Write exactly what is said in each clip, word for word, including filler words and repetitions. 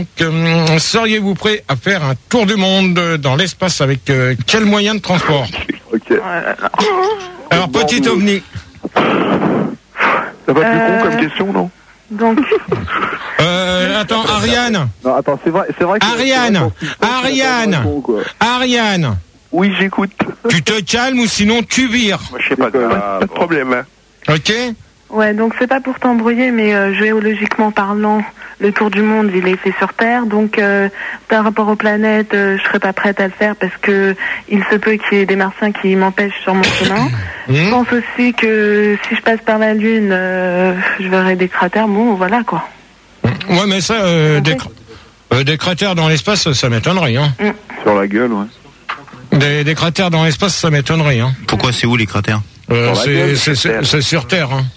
Donc, euh, seriez-vous prêt à faire un tour du monde dans l'espace avec euh, quel moyen de transport? Ok. Alors, petit ovni. Ça va plus Euh, con comme question, non? Donc, Euh, attends, Ariane. Non, attends, c'est vrai, c'est vrai que... Ariane. c'est vrai que- Ariane. c'est con, quoi. Ariane. Oui, j'écoute. Tu te calmes ou sinon tu vires. Moi, je sais pas, Pas, grave. pas de problème. Hein. Ok? ouais, donc c'est pas pour t'embrouiller, mais euh, géologiquement parlant, le tour du monde, il est fait sur Terre. Donc, euh, par rapport aux planètes, euh, je serais pas prête à le faire parce que il se peut qu'il y ait des martiens qui m'empêchent sur mon chemin. Je pense aussi que si je passe par la Lune, euh, je verrai des cratères. Bon, voilà quoi. Ouais, mais ça, euh, des, cr- euh, des cratères dans l'espace, ça m'étonnerait. Hein. Sur la gueule, ouais. Des, des cratères dans l'espace, ça m'étonnerait. Hein. Pourquoi, c'est où les cratères? Euh, Sur la c'est, gueule, c'est, sur c'est, c'est sur Terre. Hein.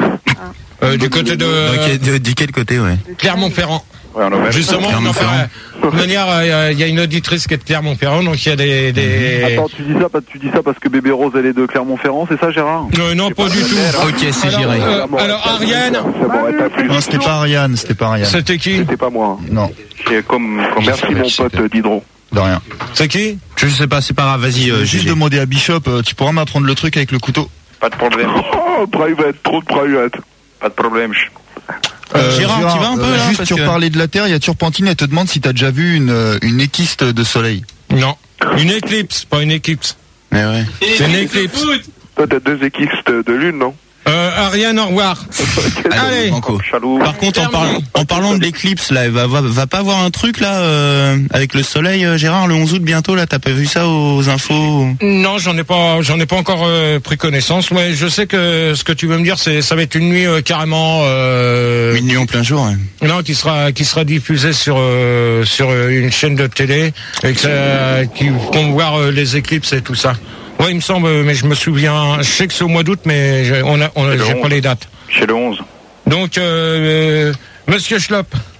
Euh, du côté de De, quel- de, de quel côté, ouais? Clermont-Ferrand. Ouais, on a Justement, Clermont-Ferrand. enfin, de toute manière, euh, il y a une auditrice qui est de Clermont-Ferrand, donc il y a des... des... Attends, tu dis ça, pas- tu dis ça parce que bébé Rose, elle est de Clermont-Ferrand, c'est ça, Gérard? Euh, non, pas du tout. Ok, c'est Alors, géré. euh, Ça m'aurait alors pas- Ariane, Ça m'aurait pas plu. Non, c'était pas Ariane, c'était pas Ariane. c'était qui? C'était pas moi. Non, C'est comme, comme Merci, mon pote Diderot. de rien. C'est qui? Je sais pas, c'est pas grave, vas-y, euh, Juste G G. demander à Bishop, euh, tu pourras m'apprendre le truc avec le couteau? pas de problème. Oh, private, trop de private. Pas de problème. Je- Euh, Gérard, tu vas un peu, euh, là, Juste parce sur que- parler de la Terre, il y a Turpentine, elle te demande si t'as déjà vu une, euh, une équiste de soleil. Non. Une éclipse, pas une éclipse. Mais ouais. C'est une éclipse. Toi, t'as deux équistes de lune, non? Euh, Ariane, au revoir. Allez. Banco. Chalou. Par contre, en, parlant- en parlant de l'éclipse, là, va, va, va pas avoir un truc, là, euh, avec le soleil, euh, Gérard, le onze août bientôt, là, t'as pas vu ça aux infos? Non, j'en ai pas, j'en ai pas encore euh, pris connaissance. Mais je sais que ce que tu veux me dire, c'est, ça va être une nuit euh, carrément, euh, Une nuit en plein jour, ouais. non, qui sera, qui sera diffusée sur, euh, sur euh, une chaîne de télé et que ça, qui vont voir euh, les éclipses et tout ça. Ouais, il me semble, mais je me souviens. Je sais que c'est au mois d'août, mais j'ai- on a, on a, C'est le j'ai onze. pas les dates. Chez le onze. Donc, euh, euh, Monsieur Schlop.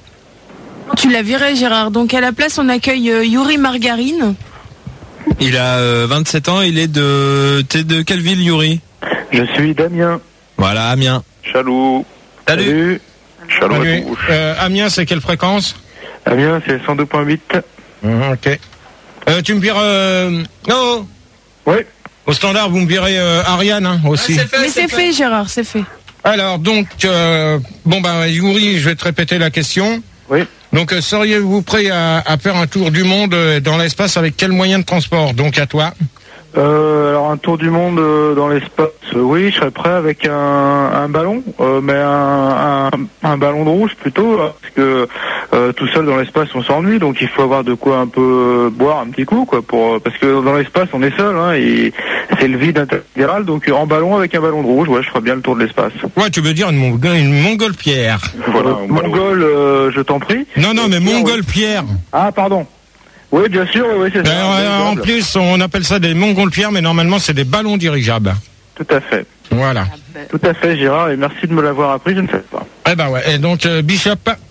Tu l'as viré, Gérard. Donc à la place, on accueille euh, Yuri Margarine. Il a euh, vingt-sept ans, il est de... T'es de quelle ville, Yuri? Je suis Damien. Voilà, Amiens. Chalou. Salut. Chalou à Salut. tous. Euh, Amiens, c'est quelle fréquence? Damien, c'est cent deux point huit. Mmh, ok. Euh, tu me vires... Euh... Non. Oui. Au standard, vous me virez euh, Ariane hein, aussi. Mais c'est fait, Gérard, c'est fait. Alors, donc, euh, bon, ben, Yuri, je vais te répéter la question. Oui. Donc, euh, seriez-vous prêt à, à faire un tour du monde euh, dans l'espace avec quel moyen de transport? Donc, à toi. Euh, alors un tour du monde euh, dans l'espace, euh, oui, je serais prêt avec un, un ballon, euh, mais un, un, un ballon de rouge plutôt, hein, parce que euh, tout seul dans l'espace on s'ennuie, donc il faut avoir de quoi un peu euh, boire un petit coup, quoi, pour parce que dans l'espace on est seul, hein, et c'est le vide intégral, donc euh, en ballon avec un ballon de rouge, ouais, je ferais bien le tour de l'espace. Ouais, tu veux dire une, Mong- une montgolfière. Voilà, Euh, on va Mongol, euh, je t'en prie. Non, non, mais Oui. montgolfière. Ah pardon. Oui, bien sûr, oui, c'est ça. Euh, en plus, on appelle ça des montgolfières, mais normalement, c'est des ballons dirigeables. Tout à fait. Voilà. Tout à fait, Gérard, et merci de me l'avoir appris, je ne sais pas. Eh ben ouais. Et donc, euh, Bishop.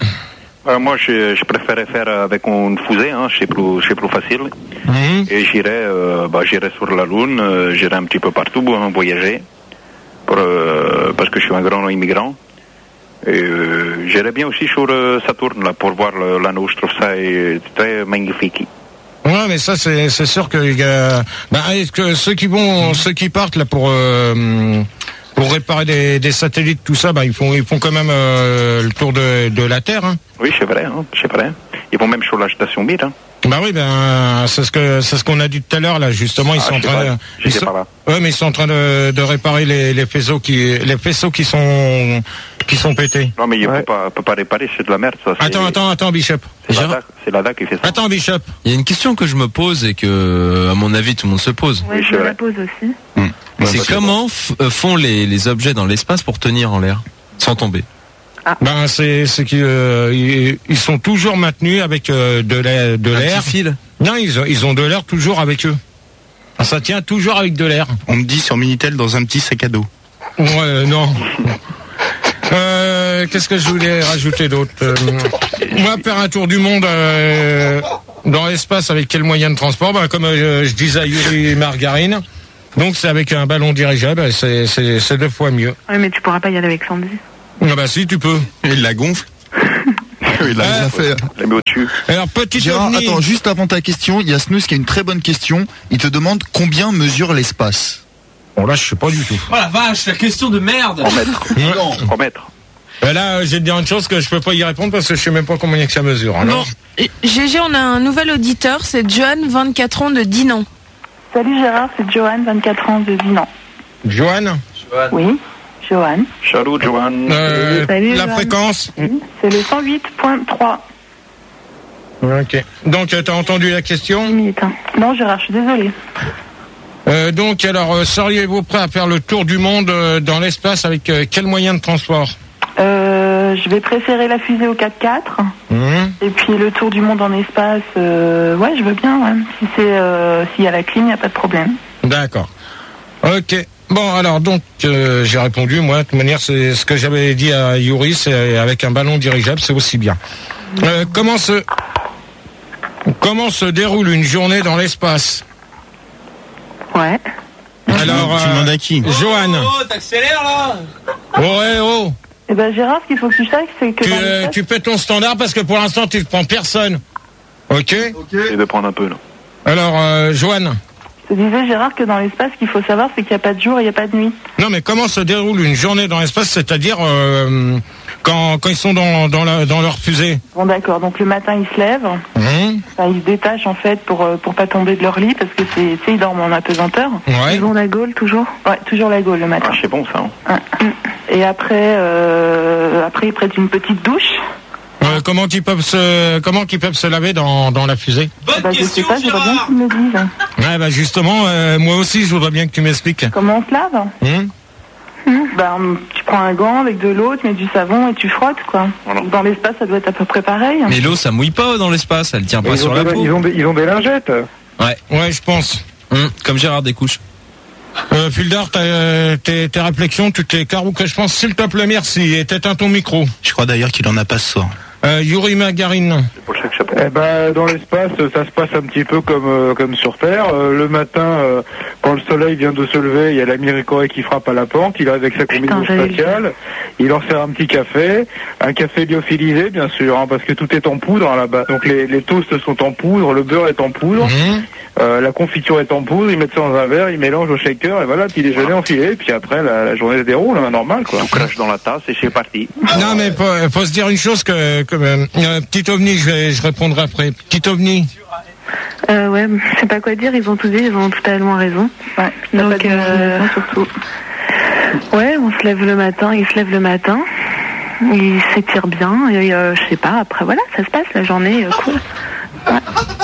Euh, moi, je, je préférais faire avec une fusée, hein, c'est plus, c'est plus facile. Mhm. Et j'irai, euh, bah, j'irai sur la Lune, euh, j'irai un petit peu partout pour hein, voyager, pour, euh, parce que je suis un grand immigrant. Et euh, j'irai bien aussi sur euh, Saturne là, pour voir le- l'anneau, je trouve ça euh, très magnifique. Ouais, mais ça, c'est, c'est sûr que, euh, ben, est-ce que ceux qui vont, ceux qui partent là pour, euh, pour réparer des, des satellites, tout ça, ben, ils font, ils font quand même euh, le tour de, de la Terre. Hein. Oui, c'est vrai, hein, c'est vrai. Ils vont même sur la station Mir. Hein. Bah oui, ben c'est ce que c'est ce qu'on a dit tout à l'heure là. Justement, ils Ah, sont en je sais train, pas, de, j'étais ils sont, pas là. ouais, mais ils sont en train de, de réparer les, les faisceaux qui, les faisceaux qui sont, qui sont pétés. Non, mais il ne Ouais. peut pas, peut pas réparer, c'est de la merde, ça. c'est- Attends, attends, attends, Bishop. C'est Gérard- l'A D A, c'est l'A D A qui fait ça. Attends, Bishop. Il y a une question que je me pose et que, à mon avis, tout le monde se pose. Ouais, Oui, je c'est me vrai. la pose aussi. Ouais, C'est bah, comment f- euh, font les, les objets dans l'espace pour tenir en l'air sans tomber? Ben c'est, c'est qu'ils, euh, ils, ils sont toujours maintenus avec euh, de l'air, de Un l'air. petit fil. Non, ils ont, ils ont de l'air toujours avec eux. Ça tient toujours avec de l'air. On me dit sur Minitel dans un petit sac à dos. Ouais, euh, non. Euh, qu'est-ce que je voulais rajouter d'autre euh, Moi, faire un tour du monde euh, dans l'espace avec quel moyen de transport ben, comme euh, je disais à Yuri Margarine, donc c'est avec un ballon dirigeable, c'est, c'est, c'est deux fois mieux. Ouais, mais tu pourras pas y aller avec Sandy. Ah bah si, tu peux. Il la gonfle. Il a déjà fait. Il mis au-dessus. Alors, petit Gérard, ovni. attends, juste avant ta question, il y a Snooze qui a une très bonne question. Il te demande combien mesure l'espace. Bon, là, je sais pas du tout. Oh la vache, la question de merde. En mètres. En mètres. Euh, Là, euh, j'ai te dire une chose que je peux pas y répondre parce que je sais même pas combien que ça mesure. Alors. Bon, G G, on a un nouvel auditeur, c'est Johan, vingt-quatre ans de Dinan. Salut Gérard, c'est Johan, vingt-quatre ans de Dinan. Johan. Oui, Johan. Salut, Johan. Euh, Salut, la Johan. fréquence. C'est le cent huit point trois. Ok. Donc, euh, t'as entendu la question. Limite, hein. Non Gérard, je suis désolée. Euh, donc, alors, euh, seriez-vous prêt à faire le tour du monde euh, dans l'espace avec euh, quel moyen de transport? Euh, je vais préférer la fusée au quatre quatre. Mhm. Et puis le tour du monde en espace, euh, ouais, je veux bien, ouais. Si c'est, euh, s'il y a la clim, il n'y a pas de problème. D'accord. Ok. Bon, alors, donc, euh, j'ai répondu, moi, de toute manière, c'est ce que j'avais dit à Yuri, c'est avec un ballon dirigeable, c'est aussi bien. Euh, comment se... Comment se déroule une journée dans l'espace? Ouais. Alors, Tu demandes à qui? Johan. Oh, t'accélères là. Oh, ouais, oh. Eh ben Gérard, ce qu'il faut que tu saches, c'est que Tu, dans euh, l'espace- tu paies ton standard parce que pour l'instant, tu ne prends personne. Ok? Et de prendre un peu, là. Alors, euh, Johan. je te disais Gérard que dans l'espace, ce qu'il faut savoir, c'est qu'il n'y a pas de jour et il n'y a pas de nuit. Non, mais comment se déroule une journée dans l'espace, c'est-à-dire euh, quand, quand ils sont dans, dans, la, dans leur fusée? Bon d'accord, donc le matin ils se lèvent, Hum, enfin, ils se détachent en fait pour euh, pour pas tomber de leur lit parce que c'est, tu sais, ils dorment en apesanteur. Ouais. Ils ont la gaule toujours. Ouais, toujours la gaule le matin. Ah, c'est bon, ça. Hein. Hein. Et après, euh, après ils prennent une petite douche. Euh, comment ils peuvent se comment ils peuvent se laver dans, dans la fusée? Bonne Bah, je sais question, pas, j'aimerais bien Gérard. qu'ils me le disent. Ouais, bah justement, euh, moi aussi, je voudrais bien que tu m'expliques. Comment on se lave? Hum. Hum, bah, tu prends un gant avec de l'eau, tu mets du savon et tu frottes quoi. Voilà. Dans l'espace, ça doit être à peu près pareil. Mais l'eau, ça mouille pas dans l'espace, elle tient pas Ils sur ont, la des, peau. ils, ont des, ils ont des lingettes. Ouais. Ouais, je pense. Hum, comme Gérard des couches. Euh, Fildar, t'as, euh, tes, tes réflexions, tu t'es carreau que je pense, s'il te plaît, merci. Et t'éteins ton micro. Je crois d'ailleurs qu'il en a pas ce soir. Euh, Yuri Margarine. C'est pour ça que ça peut. Eh ben, dans l'espace, ça se passe un petit peu comme euh, comme sur Terre. Euh, le matin, euh, quand le soleil vient de se lever, il y a l'ami Corée qui frappe à la porte. Il arrive avec sa combinaison Putain, j'allais le spatiale. Il leur sert un petit café, un café lyophilisé, bien sûr, hein, parce que tout est en poudre là-bas. Donc les, les toasts sont en poudre, le beurre est en poudre, Hum. euh, la confiture est en poudre. Ils mettent ça dans un verre, ils mélangent au shaker et voilà, petit déjeuner enfilé. Et puis après, la, la journée se déroule, hein, normal quoi. Tout crache dans la tasse et c'est parti. Non, mais faut, faut se dire une chose que, que euh, euh, petit ovni, je, vais, je répondrai après. Petit ovni. Euh, ouais, je sais pas quoi dire, ils ont tout dit, ils ont totalement raison. Ouais, donc, euh, surtout. Ouais, on se lève le matin, ils se lèvent le matin, ils s'étirent bien, et euh, je sais pas, après voilà, ça se passe, la journée, euh, cool. Ouais.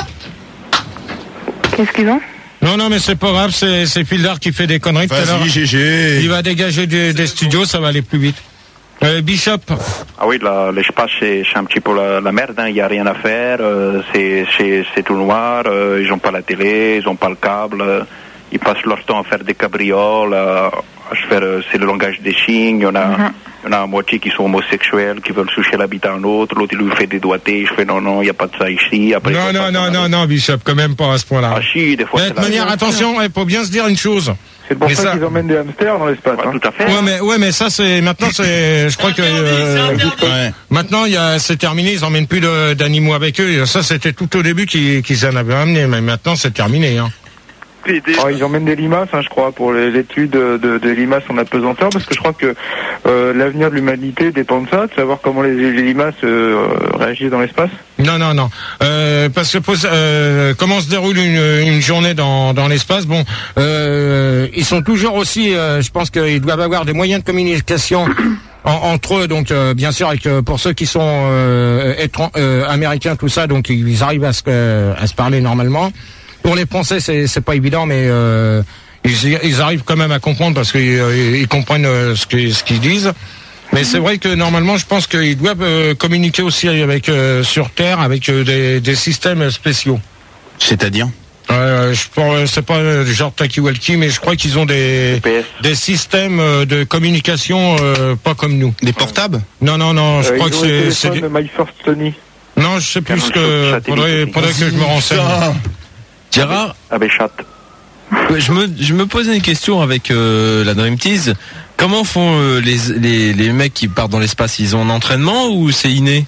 Qu'est-ce qu'ils ont? Non, non, mais c'est pas grave, c'est, c'est Fildar qui fait des conneries tout à l'heure. Vas-y, G G. Il va dégager des, des studios, ça va aller plus vite. Euh, Bishop. Ah oui, la- l'espace, c'est c'est un petit peu la, la merde. Il n'y a rien à faire. euh, c'est c'est- c'est tout noir. euh, ils n'ont pas la télé, ils n'ont pas le câble. euh, ils passent leur temps à faire des cabrioles, à, à se faire. euh, c'est le langage des signes. Il y en a, il y en a à moitié qui sont homosexuels, qui veulent toucher l'habitat à un autre. L'autre, il lui fait des doigtés. Je fais non, non, il n'y a pas de ça ici. Après, Non, il non, passe non, à- non, non, Bishop, quand même pas à ce point-là. Ah si, des fois. De c'est toute la- manière, attention, il faut bien se dire une chose. C'est pour Mais ça, ça- qu'ils emmènent des hamsters dans l'espace. Ouais, hein. tout à fait. Ouais, mais, ouais, mais ça, c'est, maintenant, c'est, je crois que, euh, Ouais. maintenant, il y a, c'est terminé, ils emmènent plus de- d'animaux avec eux. Ça, c'était tout au début qu'ils, qu'ils en avaient amené, mais maintenant, c'est terminé, hein. Oh, ils emmènent des limaces, hein, je crois, pour les- l'étude de, de, des limaces en apesanteur, parce que je crois que euh, l'avenir de l'humanité dépend de ça, de savoir comment les, les limaces euh, réagissent dans l'espace. Non, non, non. Euh, parce que pose- euh, comment se déroule une, une journée dans, dans l'espace? Bon, euh, ils sont toujours aussi. Euh, je pense qu'ils doivent avoir des moyens de communication en- entre eux. Donc, euh, bien sûr, avec euh, pour ceux qui sont euh, étran- euh, américains, tout ça, donc ils arrivent à se, euh, à se parler normalement. Pour les Français, c'est c'est pas évident, mais euh, ils, ils arrivent quand même à comprendre parce qu'ils euh, ils comprennent euh, ce qu'ils ce qu'ils disent. Mais c'est vrai que normalement, je pense qu'ils doivent euh, communiquer aussi avec euh, sur Terre avec euh, des, des systèmes spéciaux. C'est-à-dire? Euh, je pense, c'est pas euh, genre talkie-walkie, mais je crois qu'ils ont des G P S. des systèmes euh, de communication euh, pas comme nous. Des portables? Non, non, non. Je Euh, crois ils que ont les c'est c'est téléphones des- My First Sony. non, je sais plus ce que Satellite. faudrait, faudrait que je me renseigne. Gérard, Ah ben, chat. ouais, je me je me posais une question avec euh, la Dream Tease. Comment font euh, les, les les mecs qui partent dans l'espace? Ils ont un entraînement ou c'est inné?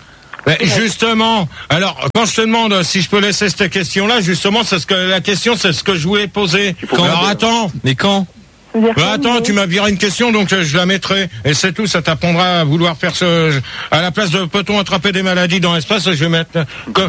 Mais justement, alors quand je te demande si je peux laisser cette question-là, justement, c'est ce que la question, c'est ce que je voulais poser. Quand, alors attends, mais quand bah attends, tu m'as viré une question, donc je la mettrai. Et c'est tout, ça t'apprendra à vouloir faire ce... À la place de peut-on attraper des maladies dans l'espace, je vais mettre...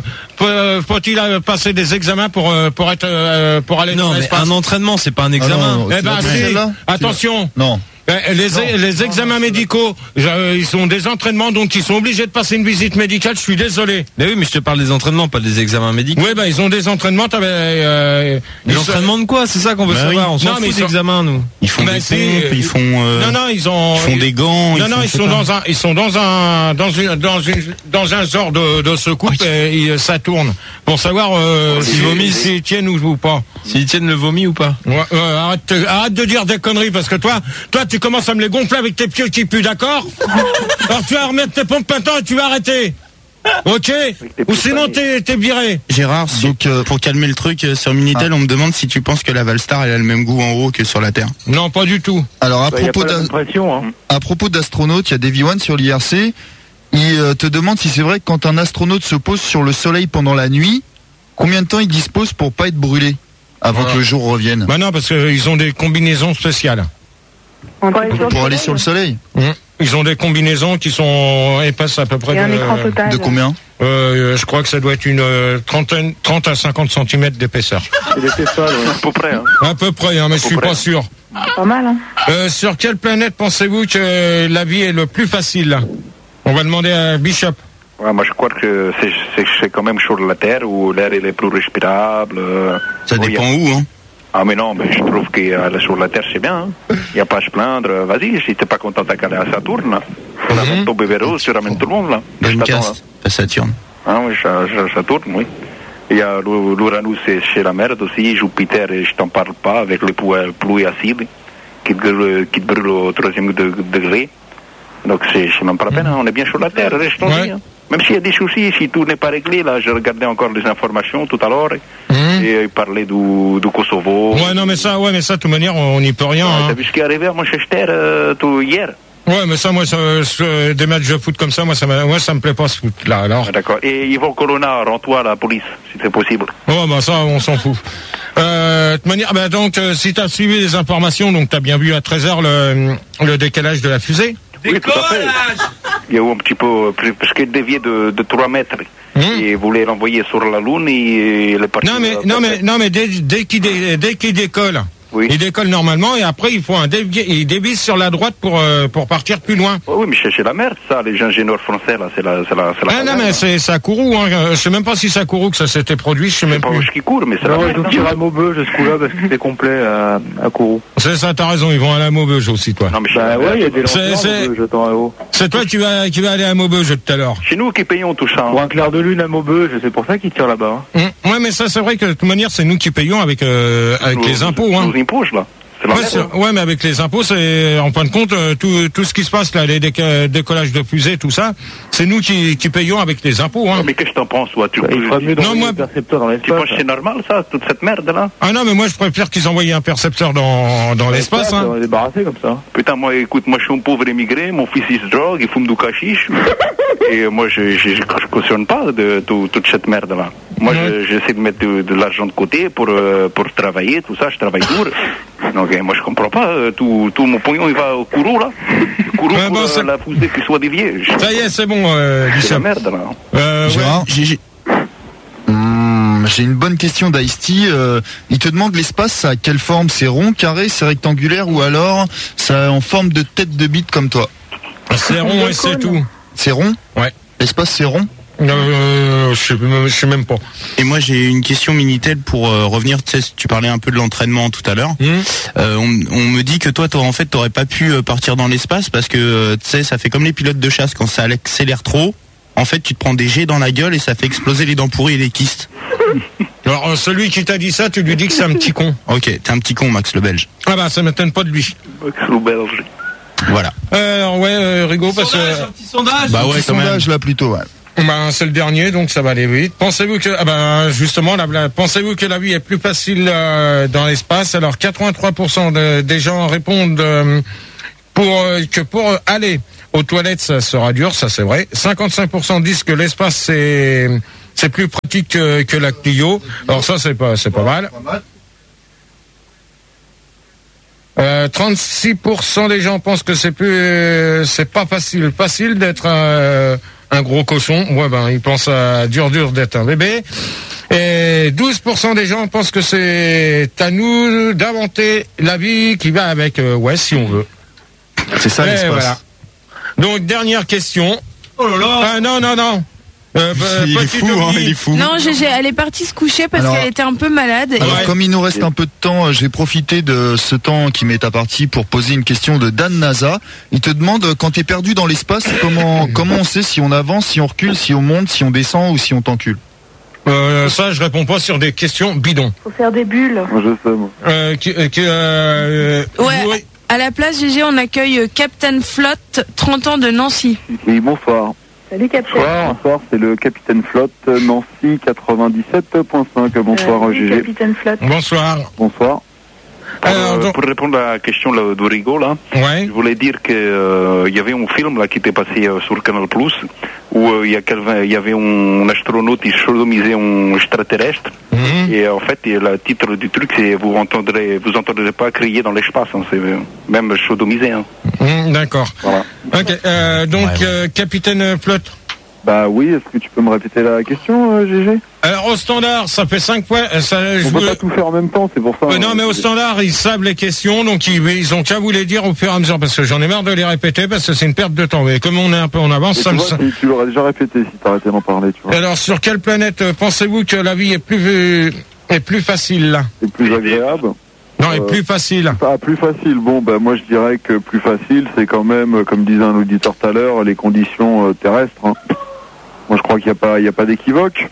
Faut-il passer des examens pour pour être pour aller non, dans l'espace? Non, mais un entraînement, c'est pas un examen. Ah non, non, eh ben si, attention. Non. Les, non, les examens non, médicaux, euh, ils sont des entraînements, donc ils sont obligés de passer une visite médicale. Je suis désolé. Mais oui, mais je te parle des entraînements, pas des examens médicaux. Oui, bah ils ont des entraînements. T'avais. Euh, des entraînements de quoi? C'est ça qu'on veut bah savoir. Oui. On s'en fout d'examens, nous. Ils font bah des pompes, euh, ils font. Euh, non, non, ils ont. Ils font des gants. Non, non, ils, ils sont dans un, ils sont dans un, dans une, dans une, dans un genre de, de secoupe oui. et, et ça tourne pour savoir euh, s'ils vomissent, s'ils tiennent ou, ou pas. S'ils tiennent le vomi ou pas. Ouais, euh, arrête, arrête de dire des conneries parce que toi, toi, tu commences à me les gonfler avec tes pieds qui puent, d'accord? Alors tu vas remettre tes pompes maintenant et tu vas arrêter. Ok? Ou sinon t'es, t'es viré. Gérard, donc euh, pour calmer le truc euh, sur Minitel, ah. on me demande si tu penses que la Valstar elle a le même goût en haut que sur la Terre. Non, pas du tout. Alors à bah, propos d'a... hein. à propos d'astronautes, il y a Davy One sur l'I R C. Il euh, te demande si c'est vrai que quand un astronaute se pose sur le Soleil pendant la nuit, combien de temps il dispose pour pas être brûlé avant voilà. que le jour revienne? Bah non, parce qu'ils ont des combinaisons spéciales. Pour, pour aller sur le Soleil. Mmh. Ils ont des combinaisons qui sont épaisses à peu près. Et un écran total. De combien? euh, Je crois que ça doit être une euh, trentaine, trente à cinquante centimètres d'épaisseur. C'est l'épaisseur, ouais. À peu près. Hein. À peu près, hein, mais je suis près. Pas sûr. Pas mal, hein. Euh, sur quelle planète pensez-vous que la vie est le plus facile? On va demander à Bishop. Ouais, moi je crois que c'est, c'est, c'est quand même sur la Terre où l'air est plus respirable. Euh, ça dépend où, hein? Ah mais non, mais je trouve que euh, sur la Terre c'est bien. Il hein. n'y a pas à se plaindre. Vas-y, si t'es pas content d'aller à Saturne, on ramène ton bébé rose, tu ramènes tout le monde là. Dreamcast, à Saturne. Ah oui, Saturne, oui. Il y a l'Uranus, c'est chez la merde aussi. Jupiter, je t'en parle pas, avec les pluies acides qui te brûlent, qui te brûlent au troisième degré. Donc c'est, c'est même pas la peine, hein. On est bien sur la Terre, restons-y. Ouais. Hein. Même s'il y a des soucis, si tout n'est pas réglé, là, je regardais encore les informations tout à l'heure, mmh. et il parlait du, du Kosovo. Ouais, non, mais ça, ouais, mais ça, de toute manière, on n'y peut rien. Ouais, hein. T'as vu ce qui est arrivé à Manchester euh, tout hier? Ouais, mais ça, moi, ça, ça, des matchs de foot comme ça, moi, ça me, moi, ça me plaît pas ce foot, là, alors. Ah, d'accord. Et Yvon Colonna, rends-toi à la police, si c'est possible. Ouais, bah, ça, on s'en fout. Euh, de toute manière, bah, donc, euh, si t'as suivi les informations, donc t'as bien vu à treize heures le, le décalage de la fusée. Oui, tout à fait. Il y a eu un petit peu plus, parce qu'il déviait de, de trois mètres. Mmh. Et voulait l'envoyer sur la Lune et il est parti. Non, mais, non, mais, non, mais dès, dès qu'il dé, dès qu'il décolle. Oui. Il décolle normalement et après il faut un dévier, il dévisse sur la droite pour euh, pour partir plus loin. Oh oui, mais c'est, c'est la merde ça, les ingénieurs français là, c'est la c'est la c'est la. Ah non mais c'est ça Kourou, hein. Je sais même pas si ça Kourou que ça s'était produit, je sais même pas plus. Pas qui court, mais c'est non, la merde. Ils vont à Maubeuge ce coup-là parce que c'est complet à, à Kourou. C'est ça, t'as raison, ils vont aller à Maubeuge aussi toi. Non mais bah ouais, il y a des lanceurs c'est, Maubeuge, attends là-haut. C'est toi qui vas qui vas aller à Maubeuge tout à l'heure. C'est nous qui payons tout ça. Hein. Pour un clair de lune à Maubeuge, c'est pour ça qu'ils tirent là-bas. Hein. Mmh. Ouais mais ça c'est vrai que de toute manière c'est nous qui payons avec euh, avec nous, les impôts nous, hein. Nous impôts là. Ouais, c'est, ouais, mais avec les impôts, c'est en fin de compte euh, tout tout ce qui se passe là, les déca- décollages de fusées, tout ça, c'est nous qui, qui payons avec les impôts. Hein. Mais qu'est-ce que t'en penses, toi? Tu bah, peux... Il ferait mieux non, moi, un percepteur dans l'espace. Tu penses que c'est normal ça, toute cette merde là? Ah non, mais moi je préfère qu'ils envoient un percepteur dans dans l'espace. Hein. On va débarrasser comme ça. Putain, moi, écoute, moi je suis un pauvre émigré, mon fils il se drogue, il fume du cachiche, et moi je je, je, je cautionne pas de, de toute cette merde là. Moi ouais. je, j'essaie de mettre de, de l'argent de côté pour euh, pour travailler, tout ça, je travaille dur. Donc moi je comprends pas, euh, tout, tout mon pognon il va au Kourou là. Kourou ouais, pour bon, euh, la fusée qui soit déviée. Ça y est, c'est bon, euh, c'est la merde là. Euh, ouais. j'ai, j'ai... Mmh, j'ai une bonne question d'Ice-T. Euh, il te demande l'espace, ça a quelle forme? C'est rond, carré, c'est rectangulaire ou alors ça a en forme de tête de bite comme toi? C'est rond et c'est tout. C'est rond? Ouais. L'espace c'est rond? Euh, je sais, je sais même pas. Et moi j'ai une question Minitel pour euh, revenir. Tu sais, tu parlais un peu de l'entraînement tout à l'heure. Mmh. Euh, on, on me dit que toi, en fait, t'aurais pas pu partir dans l'espace parce que tu sais, ça fait comme les pilotes de chasse quand ça accélère trop. En fait, tu te prends des jets dans la gueule et ça fait exploser les dents pourries et les kystes. Alors celui qui t'a dit ça, tu lui dis que c'est un petit con. Ok, t'es un petit con, Max le Belge. Ah bah ça m'étonne pas de lui. Max le Belge. Voilà. Euh, ouais, euh, Rigaud, parce que. Un petit sondage. Bah ouais, sondage là plutôt. Ouais. Ben, c'est le dernier, donc ça va aller vite. Pensez-vous que, ah ben, justement, la, la, pensez-vous que la vie est plus facile euh, dans l'espace? Alors, quatre-vingt-trois pour cent de, des gens répondent euh, pour euh, que pour aller aux toilettes, ça sera dur, ça c'est vrai. cinquante-cinq pour cent disent que l'espace c'est c'est plus pratique que, que la Clio. Alors ça c'est pas c'est pas mal. Euh, trente-six pour cent des gens pensent que c'est plus euh, c'est pas facile facile d'être un, un gros cochon. Ouais ben ils pensent à dur dur d'être un bébé. Et douze pour cent des gens pensent que c'est à nous d'inventer la vie qui va avec. Euh, ouais, si on veut. C'est ça, et l'espace. Voilà. Donc, dernière question. Oh là là. Ah non, non, non. Euh, il est fou, hein, il est fou. Non, Gégé, elle est partie se coucher parce Alors- qu'elle était un peu malade. Alors, Ouais. comme il nous reste un peu de temps, euh, je vais profiter de ce temps qui m'est imparti pour poser une question de Dan Naza. Il te demande, euh, quand t'es perdu dans l'espace, comment, comment on sait si on avance, si on recule, si on monte, si on descend ou si on t'encule? Euh, ça, je réponds pas sur des questions bidons. Faut faire des bulles. Moi, je sais, moi. Euh, qui, euh, qui, euh, Ouais. oui. À la place, Gégé, on accueille euh, Captain Flotte, trente ans de Nancy. Oui, bonsoir. Salut, Captain. Bonsoir, bonsoir, c'est le capitaine Flotte, Nancy quatre-vingt-dix-sept point cinq. Bonsoir, Euh, oui, Gégé. Capitaine Flotte. Bonsoir. Bonsoir. Pour, Alors, euh, donc- pour répondre à la question là, d'Origo, là, Ouais. je voulais dire que euh, il y avait un film là qui était passé euh, sur Canal Plus où euh, il y a quelqu'un- il y avait un astronaute qui sodomisait un extraterrestre Mhm. et euh, en fait et le titre du truc c'est vous entendrez vous entendrez pas crier dans l'espace, hein, c'est euh, même sodomisé. Hein. Mhm, d'accord. Voilà. Ok. Euh, donc, Ouais, ouais. euh, capitaine Flotte. Bah oui, est-ce que tu peux me répéter la question, euh, Gégé? Alors, au standard, ça fait cinq points. euh, Ça, je On peut vous- pas tout faire en même temps, c'est pour ça. Euh, hein, non, mais au Gégé. standard, ils savent les questions, donc ils, ils ont qu'à vous les dire au fur et à mesure, parce que j'en ai marre de les répéter, parce que c'est une perte de temps. Mais comme on est un peu en avance, Et ça tu me... vois, si tu l'aurais déjà répété si t'arrêtais d'en parler, tu vois. Alors, sur quelle planète euh, pensez-vous que la vie est plus est plus facile là? C'est plus agréable. Non, est Euh, plus facile. Ah, plus facile. Bon, bah moi je dirais que plus facile, c'est quand même, euh, comme disait un auditeur tout à l'heure, les conditions euh, terrestres. hein. Moi je crois qu'il n'y a pas, il y a pas d'équivoque.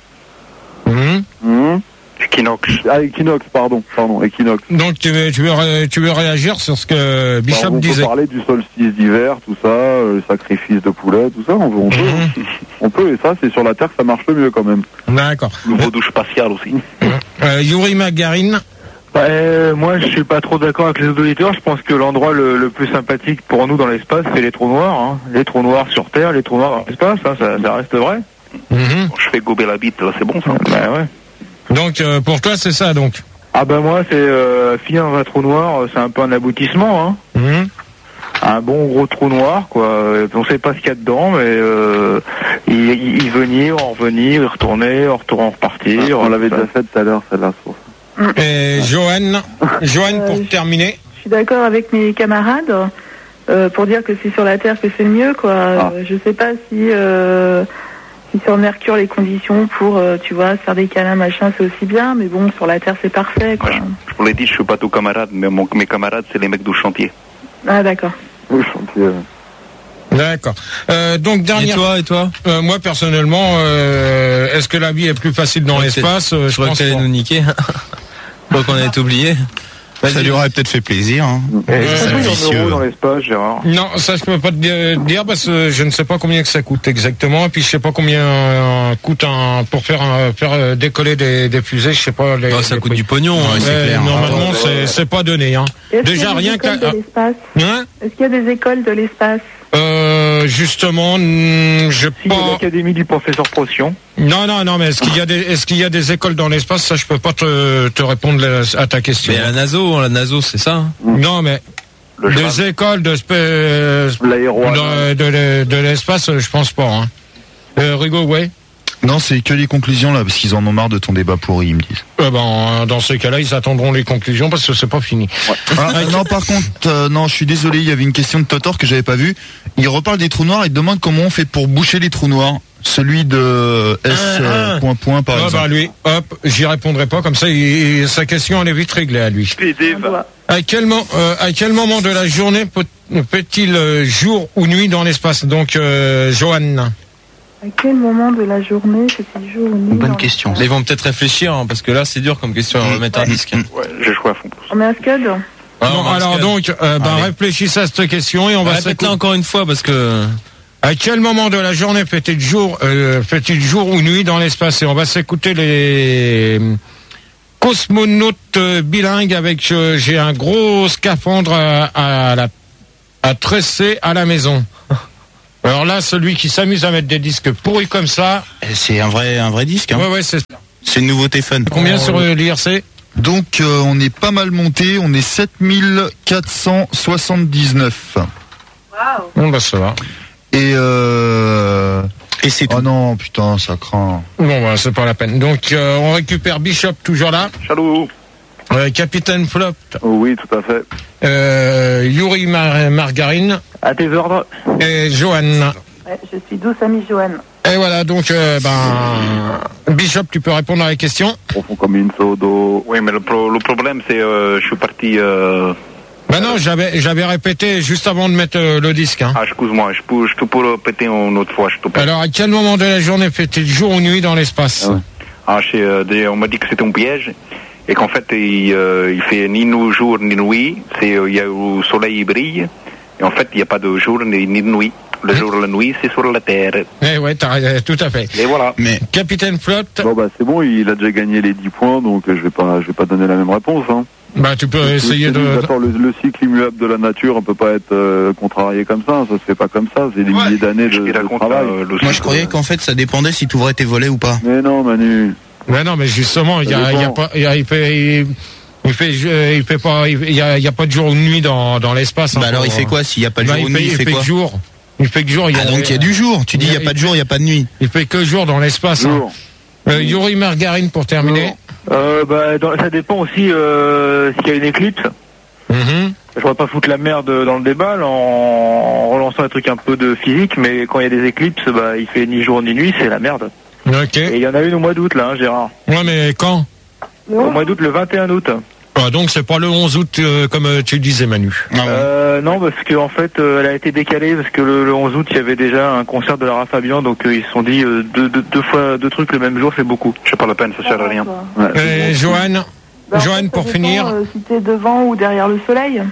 Mhm. Hum Equinox. Ah, Equinox, pardon, pardon, Equinox. Donc tu veux tu veux ré- tu veux réagir sur ce que Bishop Pardon, on peut disait? parler du solstice d'hiver, tout ça, euh, le sacrifice de poulet, tout ça, on, on peut. Mhm. On peut, et ça, c'est sur la Terre que ça marche le mieux quand même. D'accord. Le vaudou spatial aussi. Euh, Yuri Magarin. Euh, moi, je suis pas trop d'accord avec les autres auditeurs. Je pense que l'endroit le, le plus sympathique pour nous dans l'espace, c'est les trous noirs. Hein. Les trous noirs sur Terre, les trous noirs dans l'espace, hein, ça, ça reste vrai. Mhm. Je fais gober la bite, là c'est bon ça. Bah ouais. Donc euh, pour toi c'est ça donc. Ah bah moi, c'est euh, finir dans un trou noir, c'est un peu un aboutissement. Hein. Mhm. Un bon gros trou noir, quoi. Euh, On sait pas ce qu'il y a dedans, mais euh, y, y- y venir, en revenir, y retourner, en retourner, en repartir. On l'avait ça. déjà fait tout à l'heure, celle-là. c'est pour ça. Et Johan, Johan pour Euh, terminer. Je suis d'accord avec mes camarades euh, pour dire que c'est sur la Terre que c'est le mieux, quoi. Ah. Euh, je sais pas si, euh, si sur Mercure les conditions pour, euh, tu vois, faire des câlins, machin, c'est aussi bien, mais bon, sur la Terre c'est parfait, quoi. Ouais, je, je vous l'ai dit, je suis pas tout camarade, mais mon- mes camarades c'est les mecs du chantier. Ah d'accord. Oui, chantier. euh. D'accord. Euh, donc Et dernière. toi, et toi? Euh, moi personnellement, euh, est-ce que la vie est plus facile dans Ouais, l'espace? Euh, Je Je crois que pense t'allais pas. nous niquer. Je crois qu'on avait oublié. Ça lui aurait peut-être fait plaisir. Hein. Et Ouais, c'est c'est combien vicieux. d'euros dans l'espace, Gérard? Non, ça je peux pas te dire- dire parce que je ne sais pas combien que ça coûte exactement et puis je sais pas combien euh, coûte un pour faire un, faire euh, décoller des, des fusées, je sais pas les. Oh, ça les coûte prix. du pognon. Ouais, hein. c'est Ouais, clair. normalement Attends, c'est c'est pas donné hein. Est-ce Déjà, qu'il y a des rien écoles qu'à- de l'espace Hein Est-ce qu'il y a des écoles de l'espace? Euh, justement, hmm, je Si, il y a pas. l'Académie du professeur Procyon. Non, non, non, mais est-ce qu'il y a des, est-ce qu'il y a des écoles dans l'espace? Ça, je peux pas te, te répondre la- à ta question. Mais la NASO, la NASO, c'est ça. hein. Non, mais Le cheval. des écoles de, spé- L'aéro. de, de, de l'espace, je pense pas. Hein. Euh, Rigo, ouais. Non, c'est que les conclusions là, parce qu'ils en ont marre de ton débat pourri, ils me disent. Euh, ben, dans ces cas-là, ils attendront les conclusions parce que c'est pas fini. Ah, non, par contre, euh, non, je suis désolé, il y avait une question de Totor que j'avais pas vue. Il reparle des trous noirs et demande comment on fait pour boucher les trous noirs. Celui de S euh, Ah, ah. point point par Ah, exemple. bah, lui, hop, j'y répondrai pas comme ça. Il, il- sa question elle est vite réglée à lui. On doit. À quel, mo- euh, à quel moment de la journée peut, peut-il euh, jour ou nuit dans l'espace? Donc, euh, Johan. À quel moment de la journée c'est-il jour ou nuit? Bonne dans question. l'espace Mais ils vont peut-être réfléchir, hein, parce que là, c'est dur comme question. On va mettre un disque. Ouais, j'ai joué à fond. On met un scud? Ah, Non, on va alors se- donc, euh, bah, Allez. réfléchissez à cette question et on va Répète-la s'écouter. encore une fois, parce que. À quel moment de la journée fait-il jour, euh, fait-il jour ou nuit dans l'espace? Et on va s'écouter les cosmonautes euh, bilingues avec, euh, j'ai un gros scaphandre à, à, la, à tresser à la maison. Alors là, celui qui s'amuse à mettre des disques pourris comme ça. C'est un vrai, un vrai disque, hein. Ouais, ouais, c'est. C'est une nouveauté fun. Combien sur euh, l'I R C? Donc euh, on est pas mal monté, on est sept mille quatre cent soixante-dix-neuf. Waouh. Bon, bah ça va. Et euh... Et c'est tout. Oh non, putain, ça craint. Bon, bah c'est pas la peine. Donc euh, on récupère Bishop toujours là. Salut. Euh, Capitaine Flop. Oh, oui, tout à fait. Euh, Yuri Mar- Margarine. À tes ordres. Et Johan. Ouais, je suis douce amie Johan. Et voilà, donc, euh, ben, Bishop, tu peux répondre à la question. Profond comme une sodo. Oui, mais le, pro- le problème, c'est euh, je suis parti... Euh... Ben non, j'avais, j'avais répété juste avant de mettre euh, le disque. Hein. Ah, excuse-moi, je peux, je te peux répéter une autre fois, je te prie. Alors, à quel moment de la journée fait-il jour ou nuit dans l'espace? Ah ouais. Ah, chez, euh, des- on m'a dit que c'était un piège et qu'en fait, il, euh, il fait ni nous jour ni nuit. C'est, euh, il y a le soleil il brille et en fait, il n'y a pas de jour ni, ni de nuit. Le jour et la nuit, c'est sur la Terre. Eh ouais, t'as, euh, tout à fait. Et voilà. Mais Capitaine Flot, Bon bah c'est bon, il a déjà gagné les dix points, donc euh, je vais pas, je vais pas donner la même réponse. Hein. bah tu peux essayer C'est- de... D'accord, le, le cycle immuable de la nature, on peut pas être euh, contrarié comme ça. Ça se fait pas comme ça. C'est des Ouais. milliers d'années de, Je te de raconte travail. euh, le moi, je cycle. croyais qu'en fait, ça dépendait si tu ouvrais tes volets ou pas. Mais non, Manu. Mais non, mais justement, il y a, il y a pas, il y a, il fait, il, il fait, je- il fait pas, il y a, il y a pas de jour ou de nuit dans, dans l'espace. Bah hein, alors, il pour- fait quoi s'il n'y a pas de Bah, jour ou il de fait, nuit, il il fait fait quoi? que jour. Il fait que jour. Il y a, Ah, donc il y a du jour. Tu dis il n'y a pas de jour, il n'y a pas de nuit. Il fait que jour dans l'espace. Hein. Jour. Euh, Yuri Margarine pour terminer. Euh, bah, dans- ça dépend aussi euh, s'il y a une éclipse. Mhm. Je ne vais pas foutre la merde dans le débat là, en, en relançant un truc un peu de physique, mais quand il y a des éclipses, bah, il fait ni jour ni nuit, c'est la merde. Ok. Et il y en a une au mois d'août là, hein, Gérard. Ouais, mais quand? Au mois d'août, le vingt et un août. Ah, donc c'est pas le onze août euh, comme euh, tu disais, Manu. Ah ouais. Euh, non, parce qu'en en fait, euh, elle a été décalée parce que le, le onze août, il y avait déjà un concert de Lara Fabian, donc euh, ils se sont dit euh, deux, deux, deux fois deux trucs le même jour, c'est beaucoup. C'est pas la peine, ça sert à rien. Ouais, c'est Et bon. Johan, Bah, en Johan fait, ça pour dépend, finir. euh, si t'es devant ou derrière le soleil.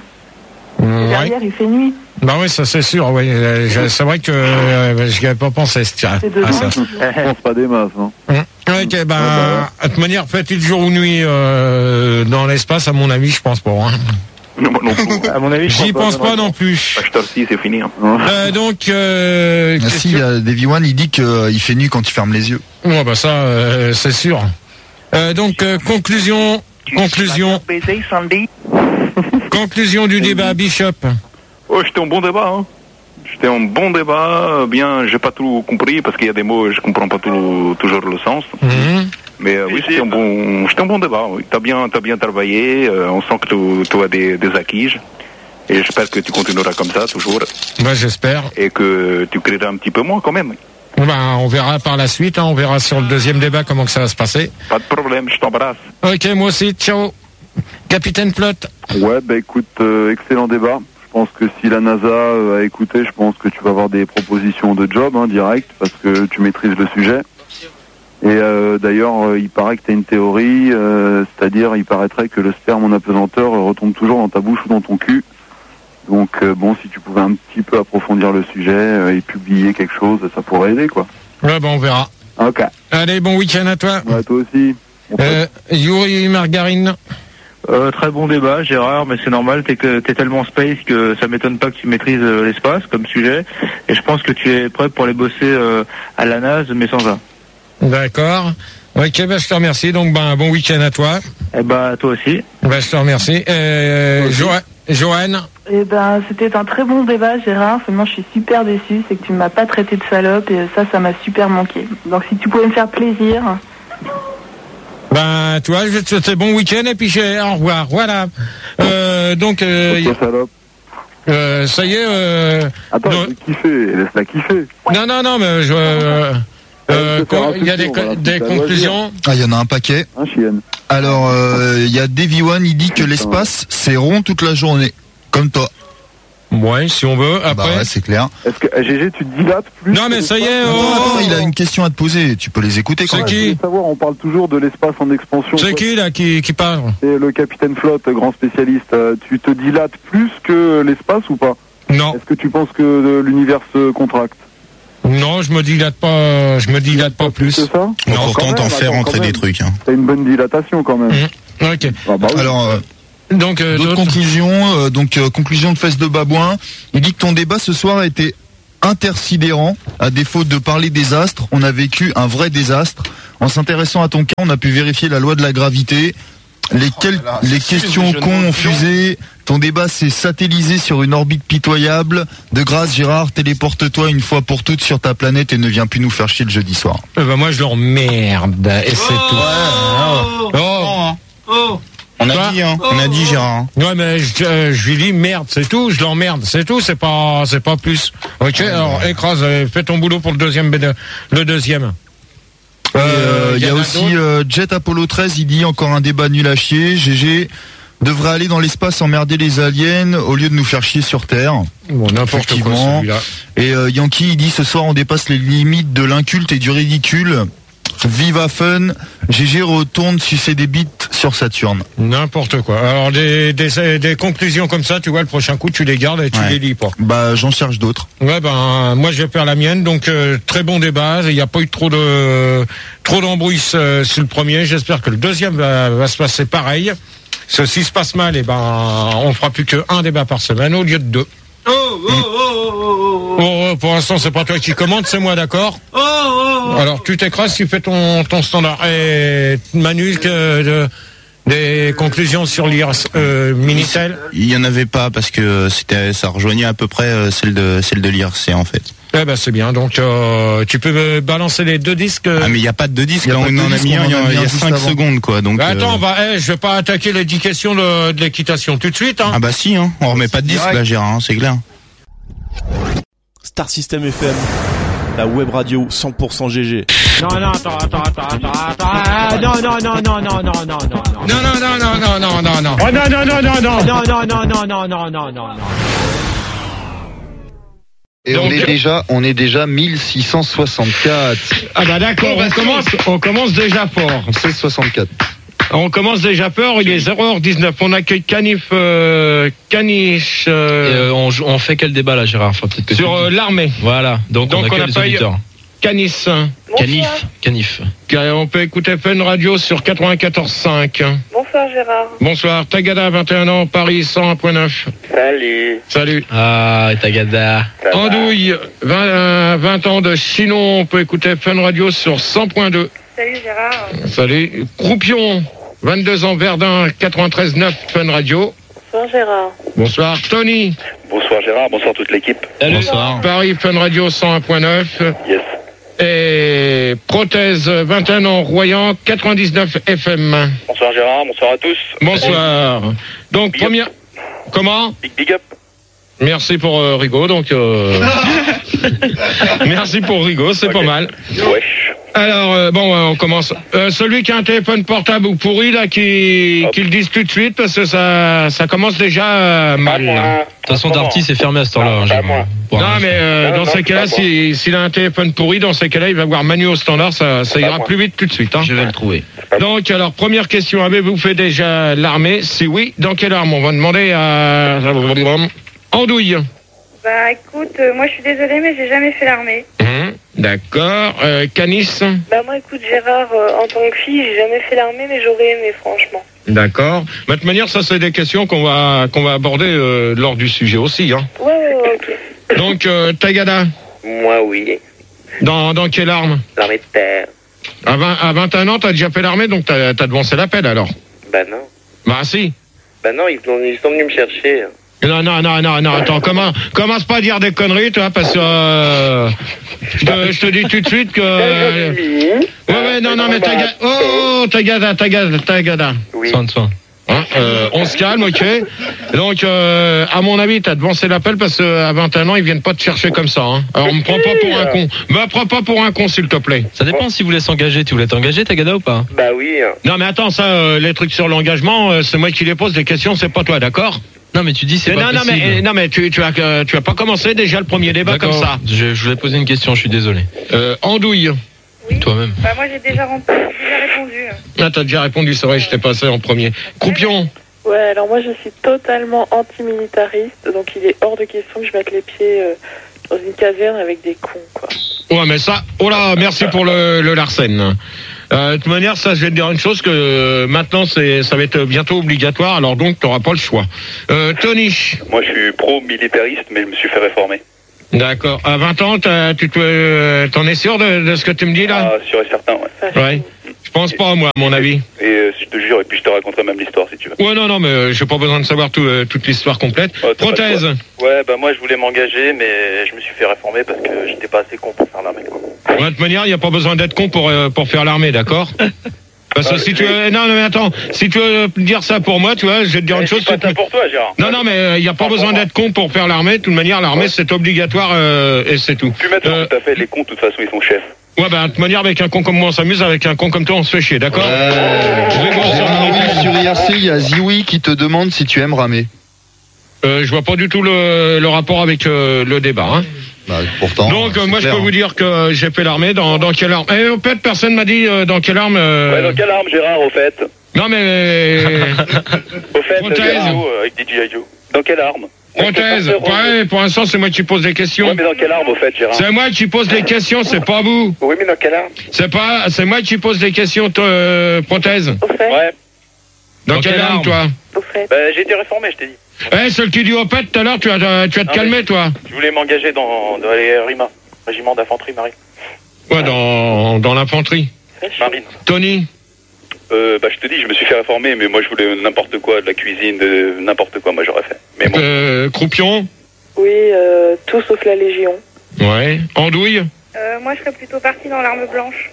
Mm, Derrière, ouais. il fait nuit. Bah oui, ça c'est sûr. Oui, Euh, je- c'est vrai que euh, je n'y avais pas pensé. Tiens, C'est devant. à ça. Je pense pas des masses. Hein. Hum. Ok, bah, de toute manière, fait-il jour ou nuit euh, dans l'espace, à mon avis, je pense pas. Hein. Non, non plus. À mon avis, je J'y pense pas non plus. À cette heure-ci, c'est fini. Hein. Euh, donc, euh, Ah, si, il y a Davy One, il dit qu'il fait nuit quand il ferme les yeux. ouais, bah ça, euh, c'est sûr. Euh, donc, euh, conclusion, conclusion, conclusion du débat, Bishop. Oh, c'était un bon débat. Hein. C'était un bon débat. Bien, j'ai pas tout compris parce qu'il y a des mots, je comprends pas tout, toujours le sens. Mhm. Mais euh, oui, c'était un bon, c'était un bon débat. Oui. T'as bien, t'as bien travaillé. Euh, on sent que tu, tu as des, des acquis. Et j'espère que tu continueras comme ça toujours Bah, j'espère. et que tu créeras un petit peu moins quand même. Bah, on verra par la suite. Hein, on verra sur le deuxième débat comment que ça va se passer. Pas de problème, je t'embrasse. Ok, moi aussi. Ciao. Capitaine Plot. Ouais, bah écoute, euh, excellent débat. Je pense que si la NASA euh, a écouté, je pense que tu vas avoir des propositions de job hein, direct parce que tu maîtrises le sujet. Et euh, d'ailleurs, euh, il paraît que tu as une théorie, euh, c'est-à-dire il paraîtrait que le sperme en apesanteur euh, retombe toujours dans ta bouche ou dans ton cul. Donc euh, bon, si tu pouvais un petit peu approfondir le sujet euh, et publier quelque chose, ça pourrait aider quoi. Ouais, bah, on verra. Ok. Allez, bon week-end à toi. Ouais, toi aussi. On peut- Euh, Yuri Margarine. Euh, très bon débat, Gérard, mais c'est normal, t'es, que, t'es tellement space que ça m'étonne pas que tu maîtrises euh, l'espace comme sujet, et je pense que tu es prêt pour aller bosser euh, à la NASA, mais sans un. D'accord. Ok, bah, je te remercie. Donc, ben, bon week-end à toi. Eh ben, toi aussi. Bah, je te remercie. Euh, Jo- Joanne. Eh ben, c'était un très bon débat, Gérard. Seulement, je suis super déçue. C'est que tu ne m'as pas traité de salope et ça, ça m'a super manqué. Donc, si tu pouvais me faire plaisir. Ben, toi, je vais te souhaiter bon week-end et puis j'ai- au revoir. Voilà. Euh, donc, euh, Ok, salope. euh, ça y est. Euh, Attends, non, je vais kiffer, laisse-la kiffer. non, non, non, mais je. Euh, euh, faire un il y a des, truc, voilà, des c'est à conclusions. Ah, il y en a un paquet. Hein, chienne. Alors, euh, il y a Davy One, il dit que l'espace, c'est rond toute la journée. Comme toi. Ouais, si on veut. Après. Bah ouais, c'est clair. Est-ce que euh, G G, tu te dilates plus Non, mais que ça y est, l'espace oh, Attends, attends, il a une question à te poser. Tu peux les écouter quand C'est même. qui Je voulais savoir, on parle toujours de l'espace en expansion. C'est qui là qui, qui parle? C'est le capitaine Flotte, grand spécialiste. Euh, tu te dilates plus que l'espace ou pas? Non, Est-ce que tu penses que euh, l'univers se contracte? non, je me dilate pas. Je me dilate pas plus. C'est ça? Bon, Non, pourtant, quand t'en même, fais attends, rentrer quand des même. trucs. Hein. T'as une bonne dilatation quand même. Mmh. Ok. Ah bah oui. Alors, euh, Donc, euh, d'autres d'autres- conclusions. euh, donc, euh, conclusion de Fesse de Babouin. Il dit que ton débat ce soir a été intersidérant. À défaut de parler désastre, on a vécu un vrai désastre. En s'intéressant à ton cas, on a pu vérifier la loi de la gravité. Les, quel... oh là là, les questions cons ont fusé. Ton débat s'est satellisé sur une orbite pitoyable. De grâce, Gérard, téléporte-toi une fois pour toutes sur ta planète et ne viens plus nous faire chier le jeudi soir. Eh ben moi, je l'emmerde. Et c'est oh tout. Ouais, oh. Oh. Oh. On a bah, dit, hein. On a dit, Gérard. Ouais, mais je, euh, je lui dis merde, c'est tout. Je l'emmerde, c'est tout. C'est pas, c'est pas plus. Ok. Alors écrase, fais ton boulot pour le deuxième, le deuxième. Il euh, y, y a, a aussi euh, Jet Apollo treize, il dit encore un débat nul à chier. G G devrait aller dans l'espace emmerder les aliens au lieu de nous faire chier sur Terre. Bon, n'importe quoi celui-là. Et euh, Yankee, il dit ce soir on dépasse les limites de l'inculte et du ridicule. Viva Fun, G G retourne sucer des bites sur Saturne. N'importe quoi. Alors des, des, des conclusions comme ça, tu vois, le prochain coup tu les gardes et tu ouais. les lis pas. Bah j'en cherche d'autres. Ouais ben moi je vais faire la mienne, donc euh, très bon débat. Il n'y a pas eu trop de trop d'embrouilles euh, sur le premier. J'espère que le deuxième va, va se passer pareil. Ceci se passe mal, et ben on fera plus qu'un débat par semaine au lieu de deux. Oh, oh, oh, oh, oh, oh. Oh, pour l'instant, c'est pas toi qui commande, c'est moi, d'accord. Oh, oh, oh. Alors, tu t'écrases, tu fais ton, ton standard. Et Manu, que, de, des conclusions sur l'I R S euh, Minitel. Il y en avait pas parce que c'était, ça rejoignait à peu près celle de celle de l'I R C en fait. Eh ben c'est bien. Donc euh, tu peux balancer les deux disques. Ah mais il y a pas de deux disques. Là, on en a mis un. Il y a cinq secondes quoi. Donc. Bah, attends, euh... bah, hey, je vais pas attaquer les dix questions de, de l'équitation tout de suite. Hein. Ah bah si, hein. On remet pas de disque là, Gérard. Hein, c'est clair. Star System F M, la web radio cent pour cent G G. Non non attends attends attends attends attends non non non non non non non non non non non non non non non non oh non non non non non non non non non non non non non. Et donc, on est déjà, on est déjà mille six cent soixante-quatre. Ah bah d'accord, on commence, on commence déjà fort. C'est soixante-quatre. On commence déjà fort, il est zéro heure dix-neuf. On accueille Canif, euh, Caniche. Euh, Et euh, on, on fait quel débat là, Gérard? Enfin, peut-être que sur euh, l'armée. Voilà. Donc, donc on accueille on les auditeurs. Canis. Canif. Canif. On peut écouter Fun Radio sur quatre-vingt-quatorze cinq. Bonsoir Gérard. Bonsoir. Tagada, vingt et un ans, Paris cent un point neuf. Salut. Salut. Ah, Tagada. Andouille, vingt, vingt ans de Chinon, on peut écouter Fun Radio sur cent point deux. Salut Gérard. Salut. Croupion, vingt-deux ans, Verdun, quatre-vingt-treize neuf, Fun Radio. Bonsoir Gérard. Bonsoir. Tony. Bonsoir Gérard, bonsoir toute l'équipe. Salut. Bonsoir. Paris, Fun Radio cent un point neuf. Yes. Et Prothèse, vingt et un ans, Royan, quatre-vingt-dix-neuf F M. Bonsoir Gérard, bonsoir à tous. Bonsoir. Donc, big première... Up. Comment? Big big up. Merci pour euh, Rigaud, donc... Euh... Merci pour Rigaud, c'est okay. Pas mal. Wesh. Alors, euh, bon, on commence. Euh, celui qui a un téléphone portable ou pourri, là, qui, qui le dise tout de suite, parce que ça, ça commence déjà euh, mal. De toute façon, Darty, c'est fermé à ce temps-là. Non, hein, non, mais euh, non, dans non, ces cas-là, s'il si, a un téléphone pourri, dans ces cas-là, il va voir Manu au standard, ça, ça ira plus vite tout de suite. Hein. Je vais le trouver. Donc, alors, première question, avez-vous fait déjà l'armée? Si oui, dans quelle arme? On va demander à... Andouille. Bah écoute, euh, moi je suis désolée mais j'ai jamais fait l'armée. Mmh, d'accord. Euh, Canis. Bah moi écoute Gérard, euh, en tant que fille j'ai jamais fait l'armée mais j'aurais aimé franchement. D'accord. De toute manière ça c'est des questions qu'on va qu'on va aborder euh, lors du sujet aussi. Hein. Ouais, ouais, ouais ok. Donc euh, Tagada. Moi oui. Dans, dans quelle arme? L'armée de terre. À, vingt, à vingt et un ans t'as déjà fait l'armée donc t'as, t'as devancé l'appel alors? Bah non. Bah si. Bah non, ils sont, ils sont venus me chercher. Non, non, non, non, non, attends, comment, commence pas à dire des conneries, toi, parce que, euh, je te, je te dis tout de suite que, euh, ouais, ouais, non, non, mais Tagada, oh, Tagada, Tagada, Tagada. Oui. Soin de soin. Hein, euh, on se calme, ok. Donc, euh, à mon avis, t'as devancé l'appel parce qu'à vingt et un ans, ils viennent pas te chercher comme ça, hein. Alors, me prends pas pour un con. Me prends pas pour un con, s'il te plaît. Ça dépend si vous voulez s'engager. Tu voulais t'engager, Tagada, ou pas? Bah oui. Non, mais attends, ça, euh, les trucs sur l'engagement, euh, c'est moi qui les pose des questions, c'est pas toi, d'accord? Non mais tu dis c'est mais pas non, possible. Non mais, non mais tu, tu, as, tu as pas commencé déjà le premier débat. D'accord. Comme ça. Je, je voulais poser une question, je suis désolé. Euh, Andouille. Oui. Toi-même. Bah moi j'ai déjà, déjà répondu. Ah t'as déjà répondu, c'est vrai, je t'ai passé en premier. Croupion. Ouais, alors moi je suis totalement antimilitariste, donc il est hors de question que je mette les pieds euh, dans une caserne avec des cons quoi. Ouais mais ça, oh là, merci pour le, le Larsen. Euh, de toute manière, ça, je vais te dire une chose que euh, maintenant, c'est, ça va être bientôt obligatoire. Alors donc, tu n'auras pas le choix. Euh, Tony. Moi, je suis pro-militariste, mais je me suis fait réformer. D'accord. À vingt ans, t'as- tu te, t'en es sûr de, de ce que tu me dis là? Ah, sûr et certain, ouais. Ouais. Je pense pas, moi, à mon avis. Et euh, je te jure, et puis je te raconterai même l'histoire si tu veux. Ouais, non, non, mais euh, j'ai pas besoin de savoir tout, euh, toute l'histoire complète. Ouais, t'as pas Prothèse. le choix. Ouais, bah moi je voulais m'engager, mais je me suis fait réformer parce que j'étais pas assez con pour faire l'armée. quoi. Ouais, de toute manière, il n'y a pas besoin d'être con pour, euh, pour faire l'armée, d'accord? Parce que Ah, si je- tu veux... Non, non, mais attends. Si tu veux dire ça pour moi, tu vois, je vais te dire Eh, une chose. c'est pas tu te- ça pour toi, Gérard. Non, non, mais il n'y a pas Pas besoin pour moi. d'être con pour faire l'armée. De toute manière, l'armée, c'est obligatoire euh, et c'est tout. Plus maintenant, Euh, tout à fait. Les cons, de toute façon, ils sont chefs. Ouais, bah, de toute manière, avec un con comme moi, on s'amuse. Avec un con comme toi, on se fait chier, d'accord? Grégoire, sur Gérard, Minitel. oui, sur I R C, il y a Zioui qui te demande si tu aimes ramer. Euh, je vois pas du tout le, le rapport avec euh, le débat. Hein. Bah, pourtant. Donc, euh, c'est moi, clair, je peux hein. vous dire que j'ai fait l'armée. Dans, dans quelle arme? Eh, au fait, personne m'a dit euh, dans quelle arme. euh, Ouais, dans quelle arme, Gérard, au fait? Non, mais. Au fait, Prothèse. Gérard, euh, avec D J I Joe. Dans quelle arme? Prothèse. Ouais, pour l'instant, c'est moi qui pose les questions. Ouais, mais dans quelle arme, au fait, Gérard? C'est moi qui pose les questions, c'est pas vous. Oui, mais dans quelle arme? C'est pas, c'est moi qui pose les questions, toi, euh, Prothèse. Au fait. Ouais. Dans, Dans quelle quelle arme, arme toi? Au fait. Bah, j'ai été réformé, je t'ai dit. Eh, celle qui dit au pet tout à l'heure, tu vas, tu vas te Ah, calmer, mais- toi. Je voulais m'engager dans, dans les R I M A, régiment d'infanterie marine. Ouais, dans, dans l'infanterie. Marine. Tony. Euh, bah, je te dis, je me suis fait réformer, mais moi, je voulais n'importe quoi, de la cuisine, de n'importe quoi, moi, j'aurais fait. Mais bon. Euh, Croupion. Oui, euh, tout sauf la Légion. Ouais. Andouille. Euh, moi, je serais plutôt partie dans l'arme blanche.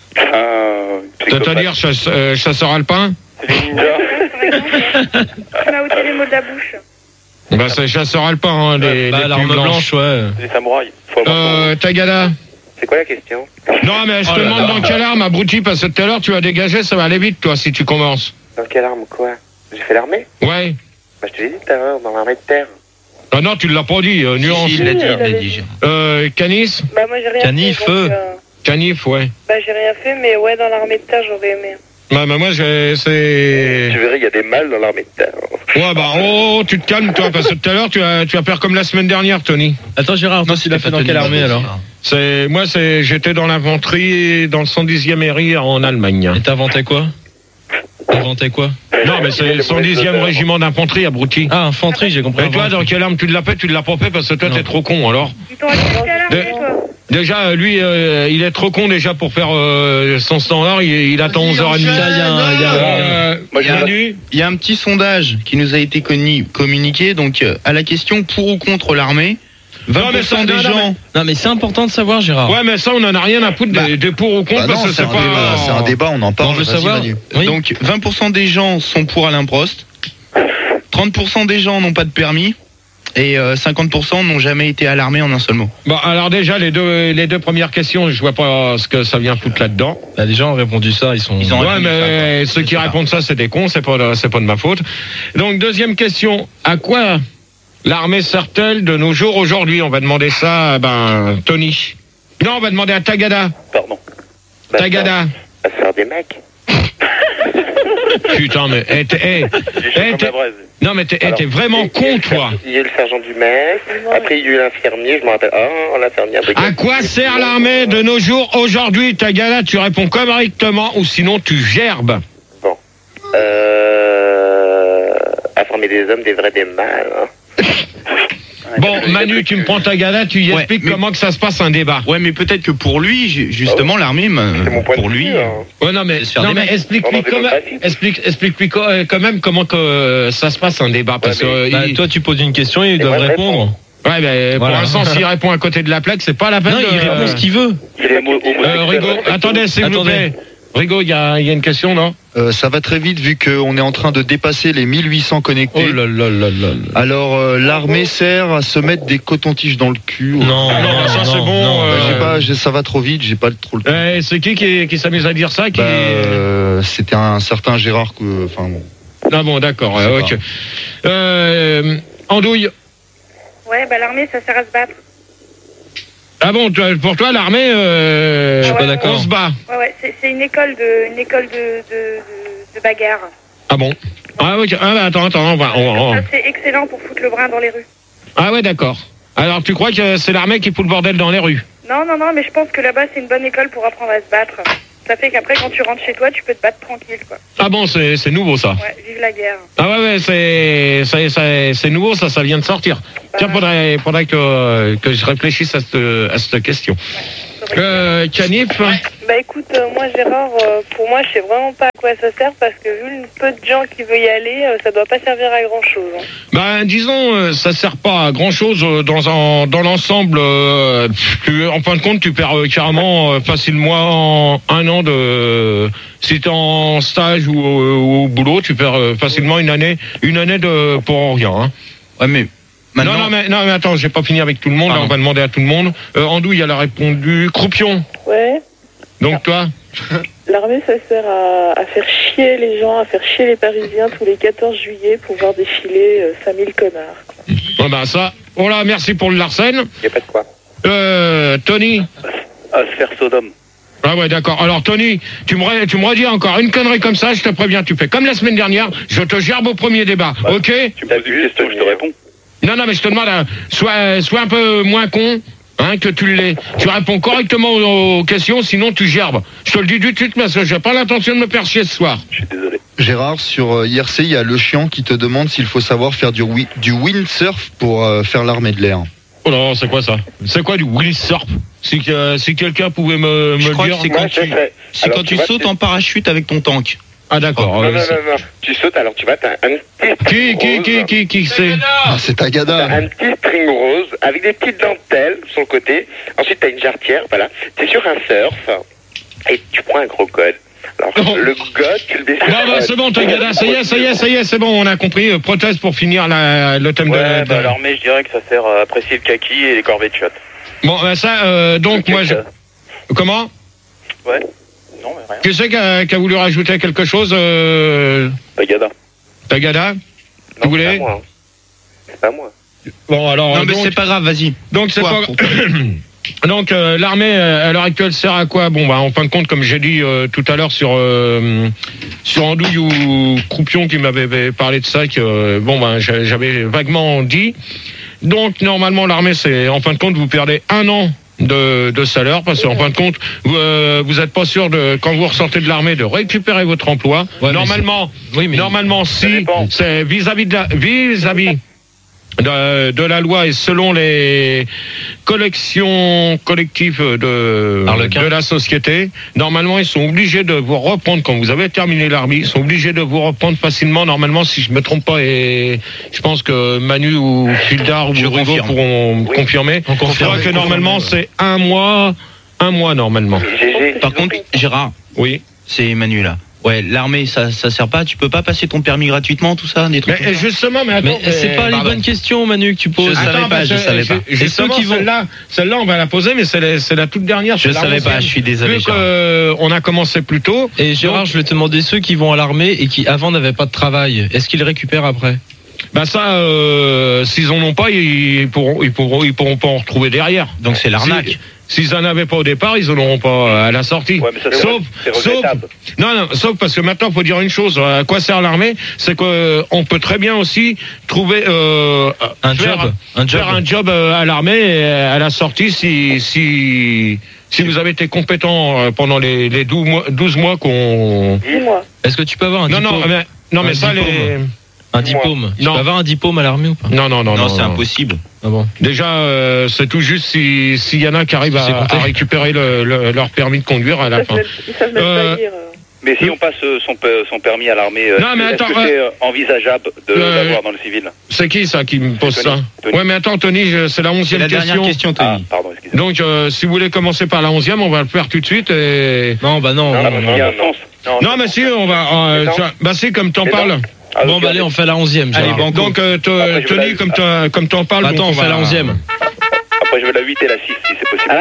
Ah, psychopathe. C'est-à-dire chasse- euh, chasseur alpin. C'est les ninjas. Par exemple, tu m'as ôté les mots de la bouche. Bah, c'est chasseur alpin, hein, les, Bah, les l'arme plus blanches. blanche, ouais. C'est des samouraïs. Faut avoir Euh, Tagada. C'est quoi la question? Non, mais je Oh te là demande là. dans quelle arme, abruti, parce que tout à l'heure, tu as dégagé, ça va aller vite, toi, si tu commences. Dans quelle arme, quoi? J'ai fait l'armée? Ouais. Bah, je te l'ai dit tout à l'heure, dans l'armée de terre. Ah non, tu l'as pas dit, euh, nuance. il l'a dit, il l'a dit. Euh, Canis. Bah, moi, j'ai rien Canif, fait. donc, feu. euh, Canif, ouais. Bah, j'ai rien fait, mais ouais, dans l'armée de terre, j'aurais aimé. Bah, bah moi, j'ai, c'est... Tu verrais, il y a des mâles dans l'armée de terre. Ouais, bah, oh, tu te calmes, toi, parce que tout à l'heure, tu as, tu as peur comme la semaine dernière, Tony. Attends, Gérard, toi, tu l'as fait dans quelle armée, alors? C'est, moi, c'est, j'étais dans l'infanterie, dans le cent dixième R I en Allemagne. Et t'inventais quoi? T'inventais quoi? Non, mais c'est le cent dixième régiment d'infanterie, abruti. Ah, infanterie, j'ai compris. Et toi, dans quelle arme tu l'as fait? Tu ne l'as pas fait parce que toi, Non. t'es trop con, alors. Ils t'ont acheté quelle arme, De- toi? Déjà, lui, euh, il est trop con déjà pour faire euh, son standard. Il, il attend onze heures trente. Ça, il y a un- il y a un- Euh, Moi, je Il y a- Manu. Il y a un petit sondage qui nous a été conni- communiqué. Donc, euh, à la question pour ou contre l'armée, Non, mais vingt pour ça, cent des non, non, gens. Non, mais c'est important de savoir, Gérard. Ouais, mais ça, on en a rien à foutre des, des pour ou contre Bah parce non, que c'est c'est un, pas. débat, c'est un débat, on en parle. On veut Vas-y, savoir. Manu. Oui. Donc, vingt pour cent des gens sont pour Alain Prost, trente pour cent des gens n'ont pas de permis, et euh, cinquante pour cent n'ont jamais été à l'armée en un seul mot. Bon, alors déjà, les deux, les deux premières questions, je vois pas ce que ça vient foutre là-dedans. Bah, les gens ont répondu ça, ils sont. Ils ont Ouais, répondu mais ça, ceux qui répondent ça, c'est des cons, c'est pas, de- c'est pas de ma faute. Donc, deuxième question. À quoi l'armée sert-elle de nos jours aujourd'hui? On va demander ça à ben, Tony. Non, on va demander à Tagada. Pardon. Bah, Tagada. À se faire des mecs. Putain, mais eh, t'es- eh, J'ai eh, chaud comme t'es- la braise. non, mais t'es eh, Alors, t'es vraiment il y a con, le ser- toi. Il y a le sergent du mec. Après, il y a eu l'infirmier, je me rappelle. Ah, l'infirmier. À quoi sert l'armée de nos jours aujourd'hui, Tagada? Tu réponds correctement ou sinon tu gerbes. Bon. Euh. À former des hommes, des vrais, des mâles. Hein. Bon, Manu, tu me prends Tagada, tu y Ouais, expliques mais- comment que ça se passe un débat. Ouais, mais peut-être que pour lui, ju- justement, l'armée, C'est mon point pour de lui. vue. Hein. Ouais, non, mais, C'est se faire non, des mais mecs. explique-lui On en quand, même- démocratie. explique, explique-lui co- euh, quand même comment que euh, ça se passe un débat. Parce Ouais, que, Bah, il- toi, tu poses une question et ils Et doivent moi, je répondre. ouais, ben, pour Voilà. l'instant, s'il répond à côté de la plaque, c'est pas la peine Non, de... il répond ce qu'il veut. Il est homo- homosexuel. Euh, Rigo, attendez, s'il vous Attendez. plaît. Rigo, il y a, il y a une question, non? Euh, ça va très vite vu qu'on est en train de dépasser les mille huit cents connectés. Oh là là là là là. Alors euh, l'armée sert à se mettre des cotons-tiges dans le cul. Non, non, ça, c'est bon, non, euh, Bah, j'ai pas, j'ai- ça va trop vite, j'ai pas trop le temps. Eh, c'est qui qui, qui s'amuse à dire ça qui... Bah, euh, c'était un certain Gérard que, enfin bon. Ah bon, d'accord, je sais euh, pas. ok. Euh, Andouille. Ouais, bah, l'armée, ça sert à se battre. Ah bon, toi- pour toi, l'armée, euh, Je suis pas d'accord. on se bat. Ouais, ouais, c'est c'est une école de, une école de, de, de, de bagarre. Ah bon? Ah, ok. Ah, bah, attends, attends, on va, on- on- Ça, c'est excellent pour foutre le brin dans les rues. Ah ouais, d'accord. Alors, tu crois que c'est l'armée qui fout le bordel dans les rues? Non, non, non, mais je pense que là-bas, c'est une bonne école pour apprendre à se battre. Ça fait qu'après, quand tu rentres chez toi, tu peux te battre tranquille, quoi. Ah bon, c'est, c'est nouveau ça. Ouais, vive la guerre. Ah ouais, ouais, c'est, c'est, c'est, c'est nouveau, ça, ça vient de sortir. Bah, Tiens, faudrait, faudrait que, que je réfléchisse à cette, à cette question. Ouais, euh, Canif Bah écoute, euh, moi Gérard, euh, pour moi, je sais vraiment pas à quoi ça sert parce que vu le peu de gens qui veulent y aller, euh, ça doit pas servir à grand chose. Hein. Ben, disons, euh, ça sert pas à grand chose euh, dans un, dans l'ensemble. Euh, tu, en fin de compte, tu perds euh, carrément euh, facilement en un an de. Si t'es en stage ou, euh, ou au boulot, tu perds euh, facilement une année, une année de pour rien. Hein. Ouais, mais. Maintenant... Non, non, mais, non, mais attends, j'ai pas fini avec tout le monde. Là, on va demander à tout le monde. Euh, Andouille, elle a répondu. Croupion. Ouais. Donc ah. toi. L'armée, ça sert à, à faire chier les gens, à faire chier les Parisiens tous les quatorze juillet pour voir défiler euh, cinq mille connards. Quoi. Ouais, ben ça. Oh là, merci pour le Larsen. Y a pas de quoi. Euh, Tony. À se faire Sodome. Ah ouais, d'accord. Alors Tony, tu me tu me redis encore une connerie comme ça, je te préviens, tu fais comme la semaine dernière, je te gerbe au premier débat, bah, ok? Tu me poses une question, je te réponds. Non, non, mais je te demande, hein, sois, sois un peu moins con, hein, que tu l'es. Tu réponds correctement aux, aux questions, sinon tu gerbes. Je te le dis tout de suite parce que j'ai pas l'intention de me faire chier ce soir. Je suis désolé. Gérard, sur euh, I R C, il y a Le Chiant qui te demande s'il faut savoir faire du, wi- du windsurf pour euh, faire l'armée de l'air. Oh non, c'est quoi ça? C'est quoi du windsurf? Si, euh, si quelqu'un pouvait me, me Je le crois dire. que c'est quand tu, c'est Alors, quand tu tu vas sautes te- en parachute avec ton tank. Ah d'accord. Non, euh, non, c'est- non, non. Tu sautes, alors tu vas, t'as un petit Qui, string qui, rose. qui, qui, qui c'est? Ah, c'est Tagada. T'as un petit string rose avec des petites dentelles sur le côté. Ensuite, t'as une jarretière, voilà. T'es sur un surf et tu prends un gros code. Alors, Oh. le code, tu le descends. Non, bah, c'est bon, Tagada, ça y est, ça y est, ça y est, c'est bon, on a compris. Euh, prothèse pour finir la, le thème de, Ouais, de- bah l'armée, je dirais que ça sert à apprécier le kaki et les corvées de shot. Bon, bah, ça, euh, donc, moi, je... Comment? Ouais. Non, mais rien. Qui c'est qui a, qui a voulu rajouter quelque chose, euh... Tagada. Tagada? Tu voulais? C'est pas moi. C'est pas moi. Bon, alors... Non, mais donc, c'est pas grave, vas-y. donc, c'est Toi, pas... pour- Donc euh, l'armée euh, à l'heure actuelle sert à quoi? Bon bah en fin de compte, comme j'ai dit euh, tout à l'heure sur euh, sur Andouille ou Croupion qui m'avait parlé de ça, que euh, bon bah j'a- j'avais vaguement dit. Donc normalement l'armée, c'est en fin de compte vous perdez un an de, de salaire parce qu'en fin de compte vous euh, vous êtes pas sûr de quand vous ressortez de l'armée de récupérer votre emploi. Ouais, normalement, Oui, mais normalement si dépend. c'est vis-à-vis de la vis-à-vis de, de la loi et selon les collections collectives de, Harlequin. de la société, normalement ils sont obligés de vous reprendre quand vous avez terminé l'armée, ils sont obligés de vous reprendre facilement normalement si je me trompe pas et je pense que Manu ou Fildar ou Je Rigo confirme. pourront me confirmer. On Je confirme. crois que normalement c'est un mois, un mois normalement. G G. Par contre, Gérard, Oui. c'est Manu là. Ouais, l'armée, ça, ça sert pas. Tu peux pas passer ton permis gratuitement, tout ça, des trucs. Mais comme ça justement, mais attends, Mais c'est pas les pardon. bonnes questions, Manu, que tu poses. Je savais Attends, pas, parce je que, savais pas. ju- Justement, Et ceux qui vont- celle-là, celle-là, on va la poser, mais c'est la, c'est la toute dernière. Je c'est la savais pas, onzième. je suis désolé, Vu Gérard. que, euh, on a commencé plus tôt. Et Gérard, donc, je vais te demander ceux qui vont à l'armée et qui avant n'avaient pas de travail. Est-ce qu'ils récupèrent après? bah ça, euh, s'ils en ont pas, ils pourront, ils pourront, ils pourront pas en retrouver derrière. Donc c'est l'arnaque. Si- S'ils en avaient pas au départ, ils en auront pas à la sortie. Ouais, mais ça, c'est sauf, re- c'est sauf, regrettable. non, non, sauf parce que maintenant, faut dire une chose. À quoi sert l'armée? C'est que euh, on peut très bien aussi trouver euh, Un faire, job, un job. faire un job euh, à l'armée et à la sortie si si si vous avez été compétent euh, pendant les, les douze mois, douze mois qu'on. Dis-moi. Est-ce que tu peux avoir un Non, diplôme? non, mais, non, mais Un ça, les. diplôme. Un diplôme. Tu Non. peux avoir un diplôme à l'armée ou pas? Non, non, non, Non, non. c'est non. impossible. Ah bon. Déjà, euh, c'est tout juste si s'il y en a qui arrivent C'est à, compté. à récupérer le, le- leur permis de conduire à la Ils savent fin. même, ils savent même Euh, pas lire. euh. Mais si on passe euh, son, pe- son permis à l'armée, euh, Non, mais est-ce attends, que c'est euh, envisageable de euh, l'avoir dans le civil? C'est qui ça qui me pose Tony. ça? Tony. Ouais, mais attends, Tony, je- c'est la C'est onzième la question. dernière question, Ah, Tony. pardon, excusez-moi. Donc, euh, si vous voulez commencer par la onzième, on va le faire tout de suite. Et... Non, bah non. Ah, non, bah, non. il y a un sens. Non, mais si, on va. euh, Non. ça- bah si, comme t'en Mais parles. Ah, Bon, donc, bah allez, on fait la onzième. Allez, Gérard. banco. Donc, euh, te- Après, je vais Tony, la- comme t'en comme t'en parles. Attends, donc, on va- fait la onzième. Après, je veux la huit et la six, si c'est possible.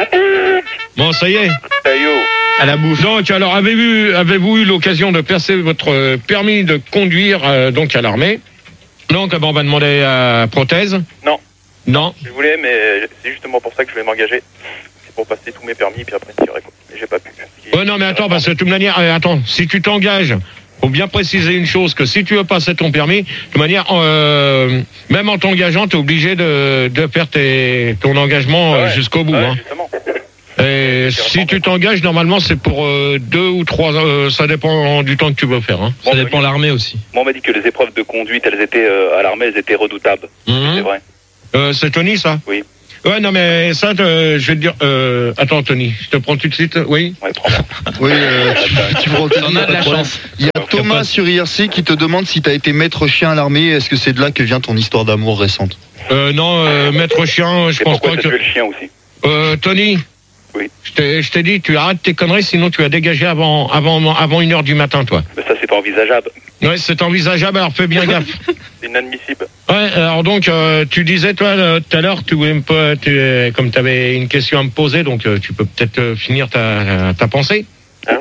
Bon, ça y est. Eh, yo. À la bouffe. Donc, alors, avez-vous avez-vous eu l'occasion de passer votre euh, permis de conduire euh, donc à l'armée? Donc, bon, on va demander à Prothèse. Non. Non. Je voulais, mais c'est justement pour ça que je voulais m'engager. C'est pour passer tous mes permis, puis après, tirer, quoi. Mais j'ai pas pu. Ouais, non, mais attends, parce que de toute manière, euh, attends, si tu t'engages, faut bien préciser une chose, que si tu veux passer ton permis, de toute manière, euh, même en t'engageant, t'es obligé de, de faire tes, ton engagement euh, Ouais. jusqu'au bout. Ouais, Hein. justement. Et mais si tu t'engages, normalement, c'est pour euh, deux ou trois. Euh, ça dépend du temps que tu veux faire. Hein. Ça dépend de l'armée aussi. Moi, on m'a dit que les épreuves de conduite, elles étaient euh, à l'armée, elles étaient redoutables. Mmh. C'est vrai. Euh, c'est Tony, ça? Oui. Ouais, non, mais ça, euh, je vais te dire. Euh, attends, Tony, je te prends tout de suite. Oui. Ouais, prends-moi. Oui, euh, tu, tu prends On a de la chance. Il y a Thomas sur I R C qui te demande si t'as été maître chien à l'armée. Est-ce que c'est de là que vient ton histoire d'amour récente? Euh, non, euh, maître chien, je Et pense pourquoi pas t'as que. tué le chien aussi? Euh, Tony. Oui. Je t'ai, je t'ai dit, tu arrêtes tes conneries, sinon tu vas dégager avant, avant, avant une heure du matin, toi. Mais ça, c'est pas envisageable. Ouais, c'est envisageable, alors fais bien gaffe. C'est inadmissible. Ouais, alors donc, euh, tu disais, toi, euh, tout à l'heure, tu voulais me, po- tu, euh, comme tu avais une question à me poser, donc euh, tu peux peut-être euh, finir ta, ta pensée. Hein?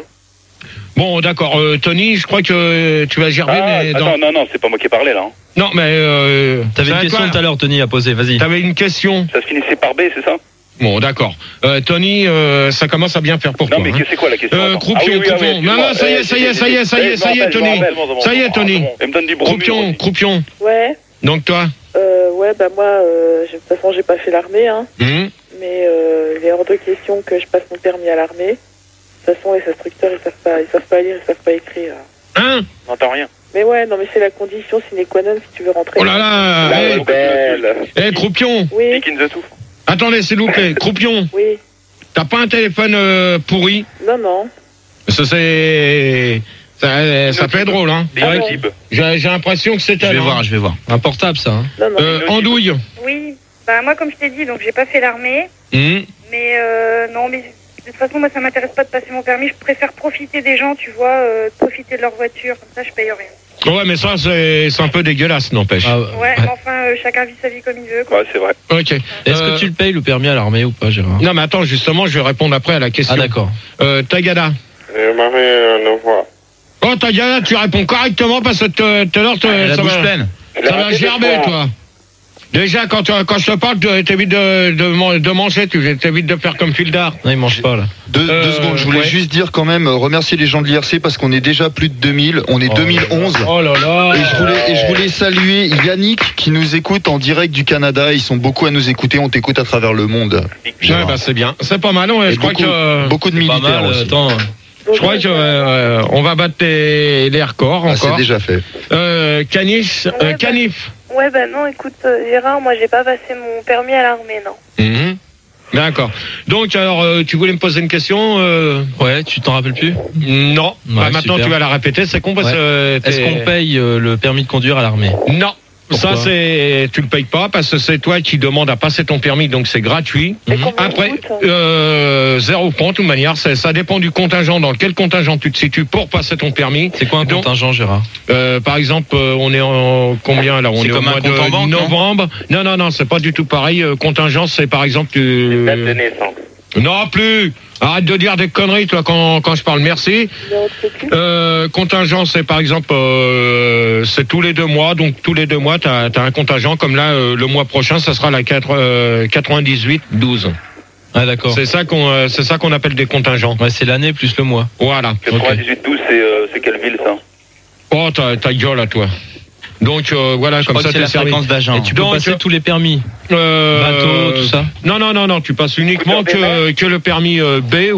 Bon, d'accord. Euh, Tony, je crois que euh, tu vas gerber, Ah, mais attends, dans... non, non, c'est pas moi qui ai parlé, là. Hein. Non, mais... Euh, T'avais c'est une à question toi. tout à l'heure, Tony, à poser, vas-y. T'avais une question. Ça se finissait par B, c'est ça? Bon, d'accord. Euh, Tony, euh, ça commence à bien faire pour Non, toi. mais hein. c'est quoi la question? Euh, Attends. croupion, Ah oui, oui, ah oui, croupion. Non, non, ça y est, ça y est, ça y est, ça y est, ça y est, Tony. Ça y est, Tony. Elle me donne du bromure Croupion, aussi. croupion. Ouais, Donc toi euh, ouais, bah moi, euh, j'ai- de toute façon, j'ai pas fait l'armée, hein, hum mais euh, il est hors de question que je passe mon permis à l'armée. De toute façon, les instructeurs, ils savent pas, ils savent pas lire, ils savent pas écrire. Hein? J'entends rien. Mais ouais, non, mais c'est la condition sine qua non si tu veux rentrer. Oh là là. La eh, rebelle. eh, croupion. Oui, Dick in the Tooth. Attendez, s'il vous plaît. Croupion. oui, T'as pas un téléphone euh, pourri? non, non. Ça, c'est... Ça, ça fait drôle, hein. Des Ah bon. Tib. J'ai j'ai l'impression que c'est Je vais elle, hein. voir, je vais voir. Un portable, ça. Hein. Non, non. Euh, Andouille. Oui, bah moi comme je t'ai dit, donc j'ai pas fait l'armée, Hum. mais euh, non, mais de toute façon moi ça m'intéresse pas de passer mon permis, je préfère profiter des gens, tu vois, euh, profiter de leur voiture, comme ça je paye rien. Ouais, mais ça, c'est c'est un peu dégueulasse, n'empêche. Ah, Ouais, mais enfin euh, chacun vit sa vie comme il veut, quoi. Ouais, c'est vrai. Ok. Est-ce Euh, que tu le payes le permis à l'armée ou pas, Gérard? Non, mais attends, justement, je vais répondre après à la question. Ah, d'accord. Euh, Tagada. Je m'arrête une fois. Oh, Tagada, tu réponds correctement parce que te- tout à l'heure, te- La ça bouche va, pleine. ça va gerber, toi. Déjà, quand, tu- quand je te parle, tu t'évites de, de, man- de manger, tu t'évites de faire comme Fildar. Non, il mange pas, là. Deux, Euh, deux secondes, je voulais ouais. juste dire quand même, euh, remercier les gens de l'I R C parce qu'on est déjà plus de deux mille, on est Oh deux mille onze. Oh là là. Et je, voulais, et je voulais saluer Yannick qui nous écoute en direct du Canada. Ils sont beaucoup à nous écouter. On t'écoute à travers le monde. Ouais, bah, c'est bien. C'est pas mal, ouais, Et je crois beaucoup, que, euh, beaucoup de Pas militaires mal, aussi. attends. je crois que, euh, on va battre les, les records Ah, c'est encore. déjà fait. Euh, Canis, euh, Ouais, bah- Canif. Ouais, bah non, écoute, euh, Gérard, moi j'ai pas passé mon permis à l'armée, non. Mhm. D'accord. Donc, alors, euh, tu voulais me poser une question euh... Ouais, tu t'en rappelles plus? Non. Ouais, Bah, maintenant, super. tu vas la répéter. C'est con parce Ouais. que. euh, Est-ce t'es- qu'on paye euh, le permis de conduire à l'armée? Non. Pourquoi? Ça, c'est, tu le payes pas parce que c'est toi qui demandes à passer ton permis, donc c'est gratuit. Et combien Après, il coûte euh, zéro franc, de toute manière, c'est- ça dépend du contingent, dans quel contingent tu te situes pour passer ton permis. C'est quoi un Donc, contingent, Gérard? euh, par exemple, euh, on est en combien là? On C'est est au comme un mois compte en de banque, non novembre. Non, non, non, c'est pas du tout pareil. Euh, contingent, c'est par exemple. Tu... Date de naissance. Non plus. Arrête de dire des conneries, toi, quand, quand je parle. Merci. Numéro de sécu. Euh, contingent, c'est par exemple, euh, c'est tous les deux mois. Donc tous les deux mois, tu as un contingent. Comme là, euh, le mois prochain, ça sera la quatre- euh, quatre-vingt-dix-huit douze. Ah, d'accord. C'est ça qu'on, euh, c'est ça qu'on appelle des contingents. Ouais, c'est l'année plus le mois. Voilà. quatre-vingt-dix-huit douze, c'est euh, c'est quelle ville, ça? Oh, ta, ta gueule à toi. Donc euh, voilà, Je comme crois ça que c'est t'es la servi. fréquence d'agent. Et tu peux Donc, passer euh, tous les permis? Euh, Bateau, tout ça? Non, non, non, non, tu passes uniquement Scooter que, que le permis euh, B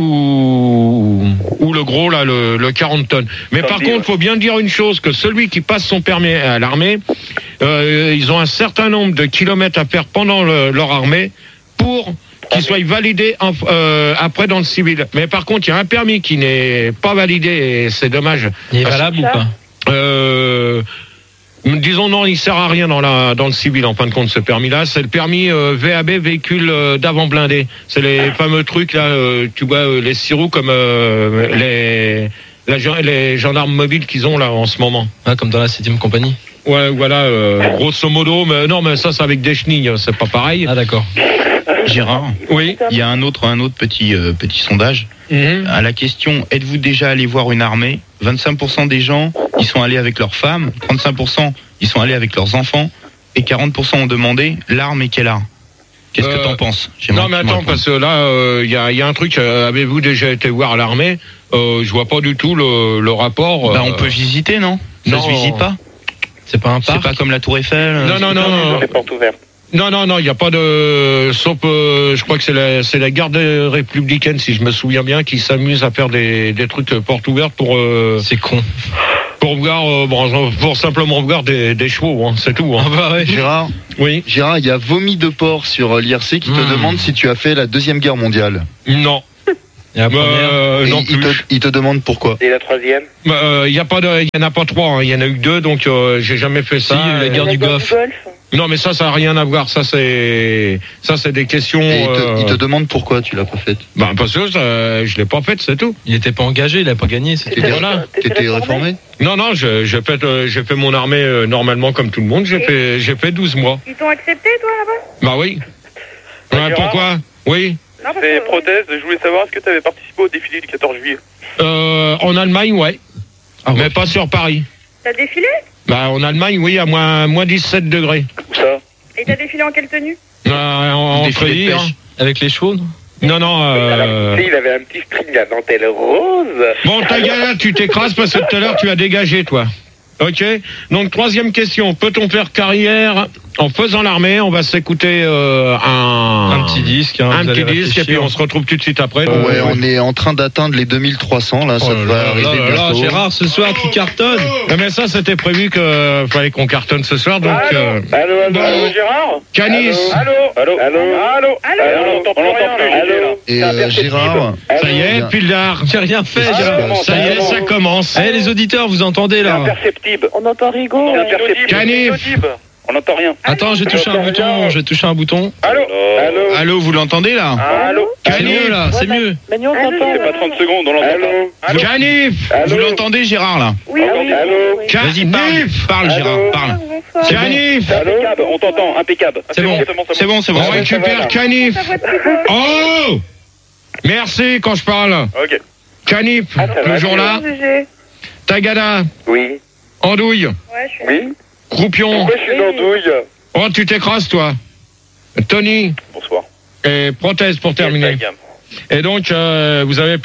ou, ou le gros, là, le, le quarante tonnes. Mais par Samedi, contre, ouais. faut bien dire une chose, que celui qui passe son permis à l'armée, euh, ils ont un certain nombre de kilomètres à faire pendant le- leur armée pour qu'il soit validé en- euh, après dans le civil. Mais par contre, il y a un permis qui n'est pas validé et c'est dommage. Il est valable ou pas? Euh, disons non, il sert à rien dans la dans le civil en fin de compte ce permis-là. C'est le permis euh, V A B, véhicule euh, d'avant blindé. C'est les fameux trucs là, euh, tu vois euh, les six roues comme euh, les la gen- les gendarmes mobiles qu'ils ont là en ce moment. Ah, comme dans la septième compagnie. Ouais, voilà, euh, grosso modo. Mais non, mais ça c'est avec des chenilles, c'est pas pareil. Ah, d'accord. Gérard, Oui. il y a un autre, un autre petit, euh, petit sondage. Mhm. À la question, êtes-vous déjà allé voir une armée? vingt-cinq pour cent des gens, ils sont allés avec leurs femmes, trente-cinq pour cent, ils sont allés avec leurs enfants, et quarante pour cent ont demandé l'arme et quelle arme? Qu'est-ce Euh, que t'en penses? J'aimerais Non mais que tu me attends, répondes. parce que là, il y, a, y a un truc, euh, avez-vous déjà été voir l'armée? euh, Je vois pas du tout le, le rapport. Bah, euh, on peut visiter, non? Ça non. se visite pas? C'est pas un C'est parc? pas comme la Tour Eiffel? Non, non, non, Ils ont non. les portes ouvertes. Non, non, non, il n'y a pas de... Sauf, euh, je crois que c'est la, c'est la garde républicaine, si je me souviens bien, qui s'amuse à faire des, des trucs porte ouverte pour... Euh, c'est con. Pour voir, euh, bon, pour simplement voir des, des chevaux, hein, c'est tout. Hein. Ah bah ouais. Gérard, oui. Gérard, il y a Vomi de porc sur l'I R C qui te Mmh. demande si tu as fait la Deuxième Guerre mondiale. Non. Et la première, Euh, Et non il, plus. te, il te demande pourquoi. Et la troisième? Bah, euh, il y a pas de, il y en a pas trois, hein, il y en a eu deux, donc euh, j'ai jamais fait ça. Si, la guerre Euh, du Golfe. Non, mais ça, ça a rien à voir. Ça, c'est, ça, c'est des questions. Et il, te, euh, il te demande pourquoi tu l'as pas faite. Bah, parce que ça, je l'ai pas faite, c'est tout. Il était pas engagé, il a pas gagné. C'était T'étais voilà. t'étais réformé Non, non, je- j'ai fait, euh, j'ai fait mon armée euh, normalement comme tout le monde. J'ai fait, j'ai fait douze mois. Ils t'ont accepté, toi, là-bas? Bah oui. Ouais, pourquoi? Oui. C'est Prothèse, je voulais savoir, est-ce que tu avais participé au défilé du quatorze juillet? Euh, en Allemagne, ouais. Mais pas sur Paris. T'as défilé? Bah, en Allemagne, oui, à moins, moins dix-sept degrés. Où ça? Et t'as défilé en quelle tenue? Euh, en, en Défilé de treillis, pêche. hein. Avec les chevaux, non? Non, non, euh... Tu sais, il avait un petit string à dentelle rose. Bon, ta gueule, tu t'écrases parce que tout à l'heure, tu as dégagé, toi. Ok. Donc, troisième question. Peut-on faire carrière en faisant l'armée? On va s'écouter euh, un... Un petit disque. Hein, un vous petit allez disque et puis réfléchir. on se retrouve tout de suite après. Ouais, ouais, on est en train d'atteindre les deux mille trois cents, là, ça Oh devrait là arriver là là là, bientôt. Gérard, ce soir, tu cartonnes. Non, mais ça, c'était prévu que fallait qu'on cartonne ce soir, donc... Allô, euh, Allô, allô, bon. allô, Gérard? Canis. Allô? Allô? Allô? Allô? Allô? On l'entend plus, Allô? Gégé, là. Et euh, Gérard, Ça y est, Bien. Pildar. J'ai rien fait, Ah, Gérard. comment, Ça y est, comment ça commence. Eh, les auditeurs, vous entendez C'est là? imperceptible. On entend Rigaud. C'est ouais. imperceptible. Canif. Inaudible. On n'entend rien. Attends, je vais toucher un bouton. Je vais toucher un bouton. Allô? Allô? Allô, vous l'entendez là? Allô? C'est mieux là, c'est mieux. Manu, on Allô, t'entend. C'est pas trente secondes, on l'entend Allô? pas. Allô? Canif. Vous l'entendez, Gérard là? Oui, oui. Allô? oui. Vas-y, parle. Canif. Parle, Gérard, parle. Canif. Impeccable, on t'entend, impeccable. C'est bon. C'est bon, c'est bon. On récupère Canif. Oh. Merci quand je parle. Ok. Canif, Ah, ça va, le jour-là. Gégé. Tagada. Oui. Andouille. Ouais, je suis Oui? Croupion. Pourquoi je suis dans douille? Oh, tu t'écrases, toi. Tony. Bonsoir. Et prothèse pour terminer. Gamme. Et donc, euh, vous avez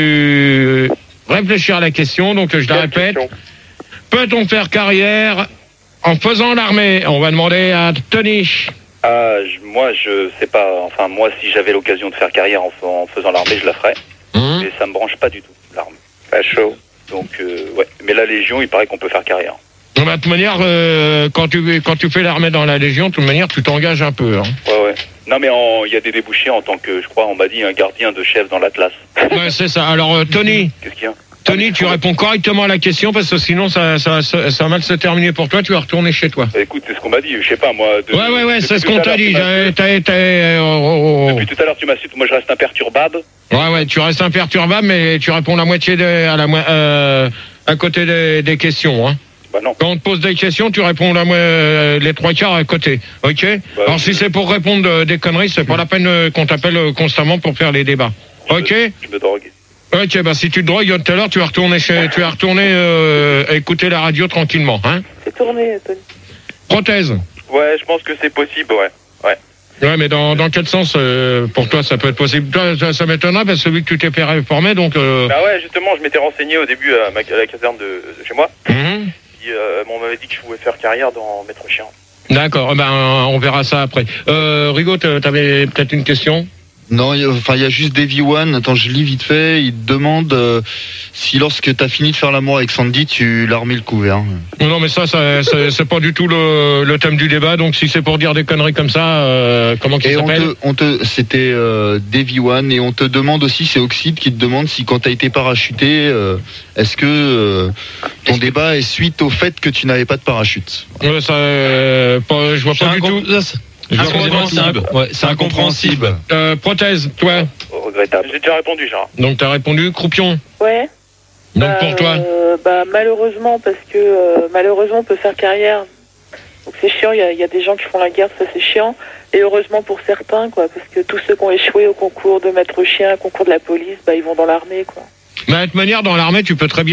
pu réfléchir à la question, donc je la Quelle répète. question? Peut-on faire carrière en faisant l'armée? On va demander à Tony. Ah, je- moi, je sais pas. Enfin, moi, si j'avais l'occasion de faire carrière en, fa- en faisant l'armée, je la ferais. Hum. Mais ça me branche pas du tout, l'armée. Pas chaud. Donc, euh, ouais. Mais la Légion, il paraît qu'on peut faire carrière. Bon, bah, de toute manière, euh, quand tu quand tu fais l'armée dans la Légion, de toute manière, tu t'engages un peu. Hein. Ouais, ouais. Non, mais en- il y a des débouchés en tant que, je crois, on m'a dit, un gardien de chef dans l'Atlas. Ouais, c'est ça. Alors, euh, Tony, Qu'est-ce qu'il y a? Tony, tu réponds correctement à la question parce que sinon, ça ça ça, ça va mal se terminer pour toi. Tu vas retourner chez toi. Bah, écoute, c'est ce qu'on m'a dit. Je sais pas, moi. de- Ouais, ouais, ouais, depuis c'est ce tout qu'on à t'a l'heure, dit. tu m'as- T'as- t'as- t'as- oh, oh, oh. Depuis tout à l'heure, tu m'as su que moi, je reste imperturbable. Ouais, ouais, tu restes imperturbable, mais tu réponds la moitié de, à la mo- euh, à côté des, des questions. Hein. Bah non. Quand on te pose des questions, tu réponds la mo- euh, les trois quarts à côté. Ok. Bah, Alors oui. si c'est pour répondre euh, des conneries, c'est pas la peine euh, qu'on t'appelle euh, constamment pour faire les débats. Ok. Je me drogue. Ok. Bah si tu te drogues tout à l'heure, tu vas retourner chez, tu vas retourner euh, écouter la radio tranquillement. Hein. C'est tourné, Tony. Prothèse. Ouais, je pense que c'est possible, ouais. Ouais. Ouais, mais dans, dans quel sens euh, pour toi ça peut être possible? Toi, ça, ça m'étonnerait parce que vu que tu t'es fait réformer, donc. Euh... Bah ouais, justement, je m'étais renseigné au début à, ma, à la caserne de, de chez moi. Mhm. Puis, euh, on m'avait dit que je pouvais faire carrière dans Maître Chien. D'accord, eh ben, on verra ça après. Euh, Rigaud, t'a- t'avais peut-être une question? non, il y a- enfin, il y a juste Davy One. Attends, je lis vite fait. Il te demande euh, si lorsque t'as fini de faire l'amour avec Sandy, tu l'as remis le couvert. Non, mais ça, ça c'est c'est pas du tout le, le thème du débat. Donc, si c'est pour dire des conneries comme ça, euh, comment qu'il Et on s'appelle? te, on te, c'était euh, Davy One, et on te demande aussi, c'est Oxide qui te demande si quand t'as été parachuté, euh, est-ce que euh, ton débat est suite au fait que tu n'avais pas de parachute. Ouais, ça, euh, pas, je vois pas du tout. Je vois pas du tout. Incompréhensible. Ouais, c'est incompréhensible. Euh, prothèse, toi. Regrettable. J'ai déjà répondu, Gérard. Donc, t'as répondu Croupion. Ouais. Donc, Bah, pour toi. euh, bah, malheureusement, parce que euh, malheureusement, on peut faire carrière. Donc c'est chiant, il y, a- il y a des gens qui font la guerre, ça c'est chiant. Et heureusement pour certains, quoi, parce que tous ceux qui ont échoué au concours de maître chien, au concours de la police, bah, ils vont dans l'armée, quoi. Mais de toute manière, dans l'armée, tu peux très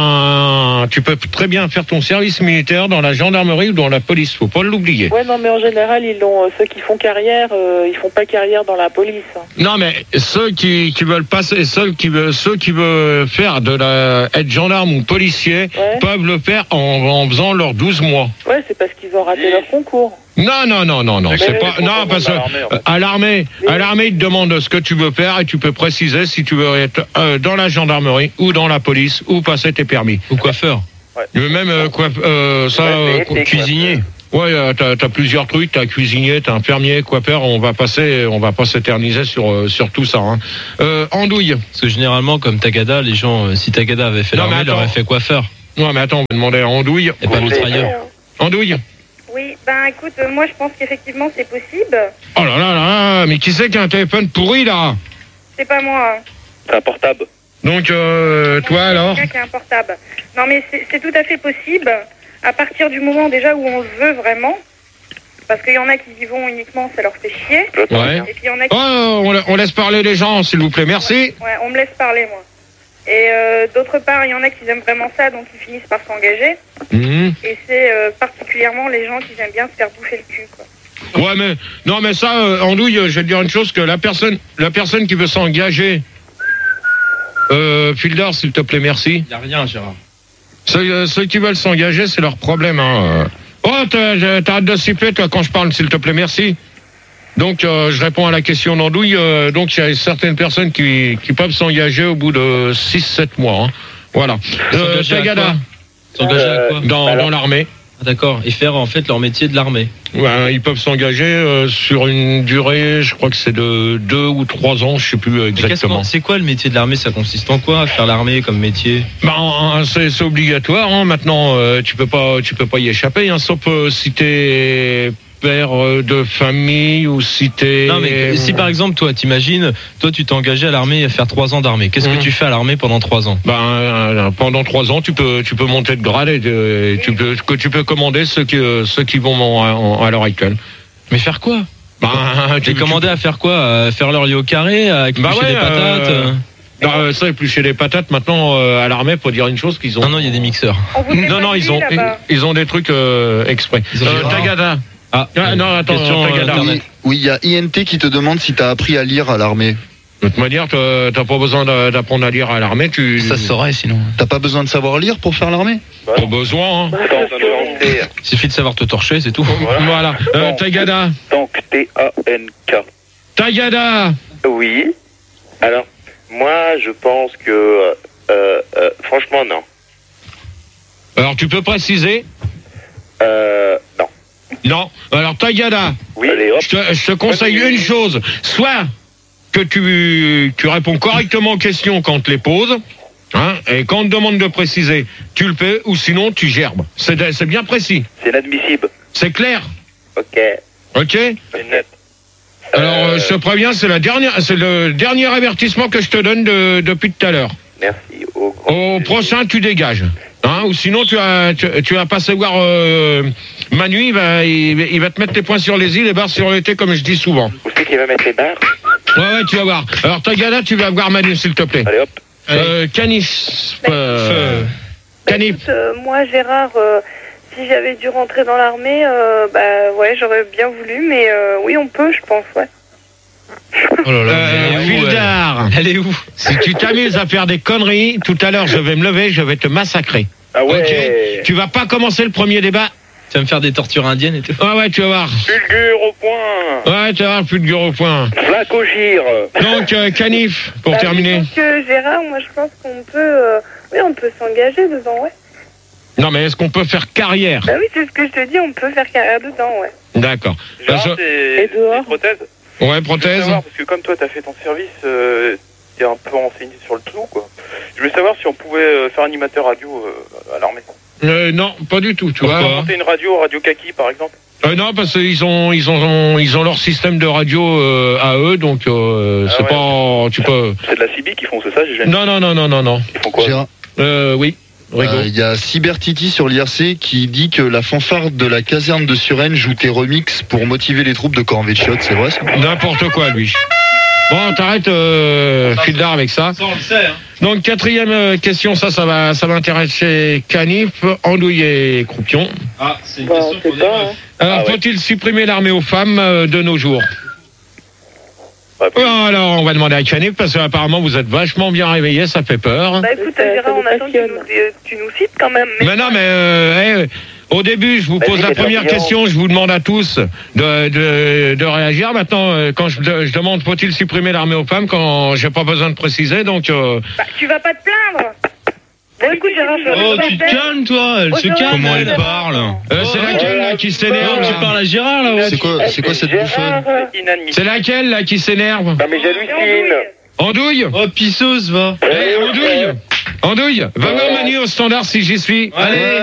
bien, tu peux très bien faire ton service militaire dans la gendarmerie ou dans la police. Faut pas l'oublier. Ouais, non, mais en général, ils l'ont. euh, Ceux qui font carrière, euh, ils font pas carrière dans la police. hein. Non, mais ceux qui, qui veulent passer, ceux qui veulent, ceux qui veulent faire de la, être gendarme ou policier Ouais. peuvent le faire en, en faisant leurs douze mois. Ouais, c'est parce qu'ils ont raté leur concours. Non, non, non, non, non, Mais c'est les pas. Non, parce que à l'armée, en fait. à l'armée, à l'armée, ils te demandent ce que tu veux faire et tu peux préciser si tu veux être euh, dans la gendarmerie ou dans la police ou passer tes permis. Ou coiffeur. Mais même euh, quoi, euh, ça, euh, mais- cuisinier. Ouais, euh, t'as, t'as plusieurs trucs, t'as cuisinier, t'as infirmier, coiffeur. On va passer, on va pas s'éterniser sur euh, sur tout ça. Hein. Euh, andouille. Parce que généralement, comme Tagada, les gens, euh, si Tagada avait fait Non, l'armée, mais il aurait attends. fait coiffeur. Non, mais attends, on va demander à Andouille. Et pas mitrailleur. Andouille. Oui, ben écoute, euh, moi je pense qu'effectivement c'est possible. Oh là là là là, mais qui c'est qui a un téléphone pourri là? C'est pas moi. hein. C'est un portable. Donc euh, toi alors? Quelqu'un qui a un portable. Non mais c'est c'est tout à fait possible à partir du moment déjà où on le veut vraiment. Parce qu'il y en a qui y vont uniquement, ça leur fait chier. Ouais. Et puis il y en a qui... Oh, on, la- on laisse parler les gens, s'il vous plaît, merci. Ouais, on me laisse parler moi. Et euh, d'autre part, il y en a qui aiment vraiment ça, donc ils finissent par s'engager. Mhm. Et c'est euh, particulièrement les gens qui aiment bien se faire bouffer le cul, quoi. Ouais, mais non, mais ça, euh, Andouille, je vais te dire une chose, que la personne, la personne qui veut s'engager, euh, Filder, s'il te plaît, merci. Il n'y a rien, Gérard. Ceux, euh, ceux qui veulent s'engager, c'est leur problème. Hein. Oh, t'as- t'arrêtes de siffler, toi, quand je parle, s'il te plaît, merci. Donc, euh, je réponds à la question d'Andouille. Euh, donc, il y a certaines personnes qui, qui peuvent s'engager au bout de six sept mois. Hein. Voilà. Euh, S'engager à Tagada, quoi S'engager à quoi dans, dans l'armée. Ah, d'accord. Et faire en fait leur métier de l'armée. Ouais, ils peuvent s'engager euh, sur une durée, je crois que c'est de deux ou trois ans, je sais plus Mais qu'est-ce exactement. qu'on- C'est quoi le métier de l'armée? Ça consiste en quoi? Faire l'armée comme métier? Bah, hein, c'est c'est obligatoire. Hein. Maintenant, euh, tu peux pas, tu peux pas y échapper. Hein, sauf euh, si t'es père euh, de famille ou si t'es. Non mais si par exemple toi t'imagines, toi tu t'es engagé à l'armée à faire trois ans d'armée. Qu'est-ce Mmh. que tu fais à l'armée pendant trois ans? Ben, euh, pendant trois ans, tu peux, tu peux monter de grade et, de- et tu peux, que tu peux commander ceux qui, euh, ceux qui vont en- en- à l'heure actuelle. Mais faire quoi? Ben, Tu es commandé à faire quoi? À faire leur lit au carré, à éplucher Bah ouais, des patates euh, euh bah, euh, ça, éplucher les patates, maintenant, euh, à l'armée, pour dire une chose qu'ils ont. Non non, il y a des mixeurs. On vous fait Non, pas non, de ils vie, ont, là-bas. ils, ils ont des trucs euh, exprès. Ils ont Euh, des- Tagada. Ah, Ah, non, attends, question, euh, Tagada. Internet. Oui, il y a I N T qui te demande si t'as appris à lire à l'armée. De toute manière, t'as t'as pas besoin d'a- d'apprendre à lire à l'armée, tu. Ça se saurait sinon. T'as pas besoin de savoir lire pour faire l'armée? Pas besoin, hein. Attends, ça nous lancer. Il suffit de savoir te torcher, c'est tout. Voilà. Euh, Tagada. Donc, T A N K. Tagada. Oui. Alors, moi, je pense que, euh, euh, franchement, non. Alors, tu peux préciser? Euh, non. Non. Alors, Tagada. Oui. Allez, hop. Je te, je te conseille une chose. Soit que tu, tu réponds correctement aux questions quand on te les pose. Hein, et quand on te demande de préciser, tu le fais, ou sinon tu gerbes. C'est de- c'est bien précis. C'est inadmissible. C'est clair. Ok. Ok. C'est net. Alors, euh, je te préviens, c'est la dernière, c'est le dernier avertissement que je te donne de- depuis tout à l'heure. Merci. Au, grand Au plaisir. prochain, tu dégages. Hein, ou sinon, tu vas, tu, tu vas passer voir euh, Manu, il va, il, il va te mettre les points sur les îles et barres sur le thé, comme je dis souvent. Où c'est qu'il va mettre les barres? Ouais, ouais, tu vas voir. Alors, Tagada, tu vas voir Manu, s'il te plaît. Allez, hop. Euh, Canif. Euh, Bah, Canif. écoute, euh, moi, Gérard, euh, si j'avais dû rentrer dans l'armée, euh, bah ouais, j'aurais bien voulu, mais euh, oui, on peut, je pense, ouais. Oh là là, Euh, elle est où, elle Vildar. Elle est où? Si tu t'amuses à faire des conneries, tout à l'heure, je vais me lever, je vais te massacrer. Ah ouais. Ok. Tu vas pas commencer le premier débat. Tu vas me faire des tortures indiennes et tout. Ouais, ouais, tu vas voir. Fulgure au point. Ouais, tu vas voir, plus de gros au point. Flaque au gire. Donc, euh, Canif, pour Bah, terminer. Donc, euh, Gérard, moi, je pense qu'on peut, euh, oui, on peut s'engager dedans, ouais. Non, mais est-ce qu'on peut faire carrière? Bah oui, c'est ce que je te dis, on peut faire carrière dedans, ouais. D'accord. Gérard, Parce- c'est Et dehors des prothèses. Ouais, Je veux prothèse. savoir, parce que comme toi, t'as fait ton service, euh, t'es un peu renseigné sur le tout, quoi. Je voulais savoir si on pouvait euh, faire animateur radio euh, à l'armée. Euh, non, pas du tout, tu Pourquoi vois. Monter une radio, Radio Kaki, par exemple. Euh, non, parce qu'ils ont, ils ont, ils ont leur système de radio euh, à eux, donc euh, Ah c'est ouais. pas, tu peux. C'est de la C B qui font, c'est ça, j'ai jamais. Non, non, non, non, non, non. Ils font quoi? Gérard, Euh, oui. Rigo. euh, il y a Cybertiti sur l'I R C qui dit que la fanfare de la caserne de Suresnes joue tes remixes pour motiver les troupes de Corvée de Chiottes, c'est vrai ça? N'importe quoi, lui. Bon, t'arrêtes, euh, Fildar, avec ça. Ça on le sait. Hein. Donc, quatrième euh, question, ça, ça va, ça va intéresser Canif, Andouille et Croupion. Ah, c'est une Bah, question on sait pour pas, des meufs. hein. Alors, Ah ouais. faut-il supprimer l'armée aux femmes euh, de nos jours? Ouais, puis- Oh, alors, on va demander à Canif, parce qu'apparemment, vous êtes vachement bien réveillés, ça fait peur. Bah écoute, Ça- Gérard, ça on nous attend que tu passionne. nous, euh, tu nous cites quand même. Mais... Mais non, mais euh, eh, au début, je vous pose la première question, je vous demande à tous de, de, de réagir. Maintenant, euh, quand je, je demande faut-il supprimer l'armée aux femmes, quand j'ai pas besoin de préciser, donc... Euh... Bah, tu vas pas te plaindre. Bon, écoute, Gérard, je Oh, tu te calmes, toi, elle se calme. Comment elle parle euh, C'est laquelle, là, qui s'énerve? Tu parles à Gérard, là, ouais. C'est quoi, c'est quoi cette bouffonne? C'est laquelle, là, qui s'énerve? Non, mais j'hallucine. Andouille? Oh, pisseuse, va. Eh, Andouille Andouille, va voir Manu au standard si j'y suis. Allez.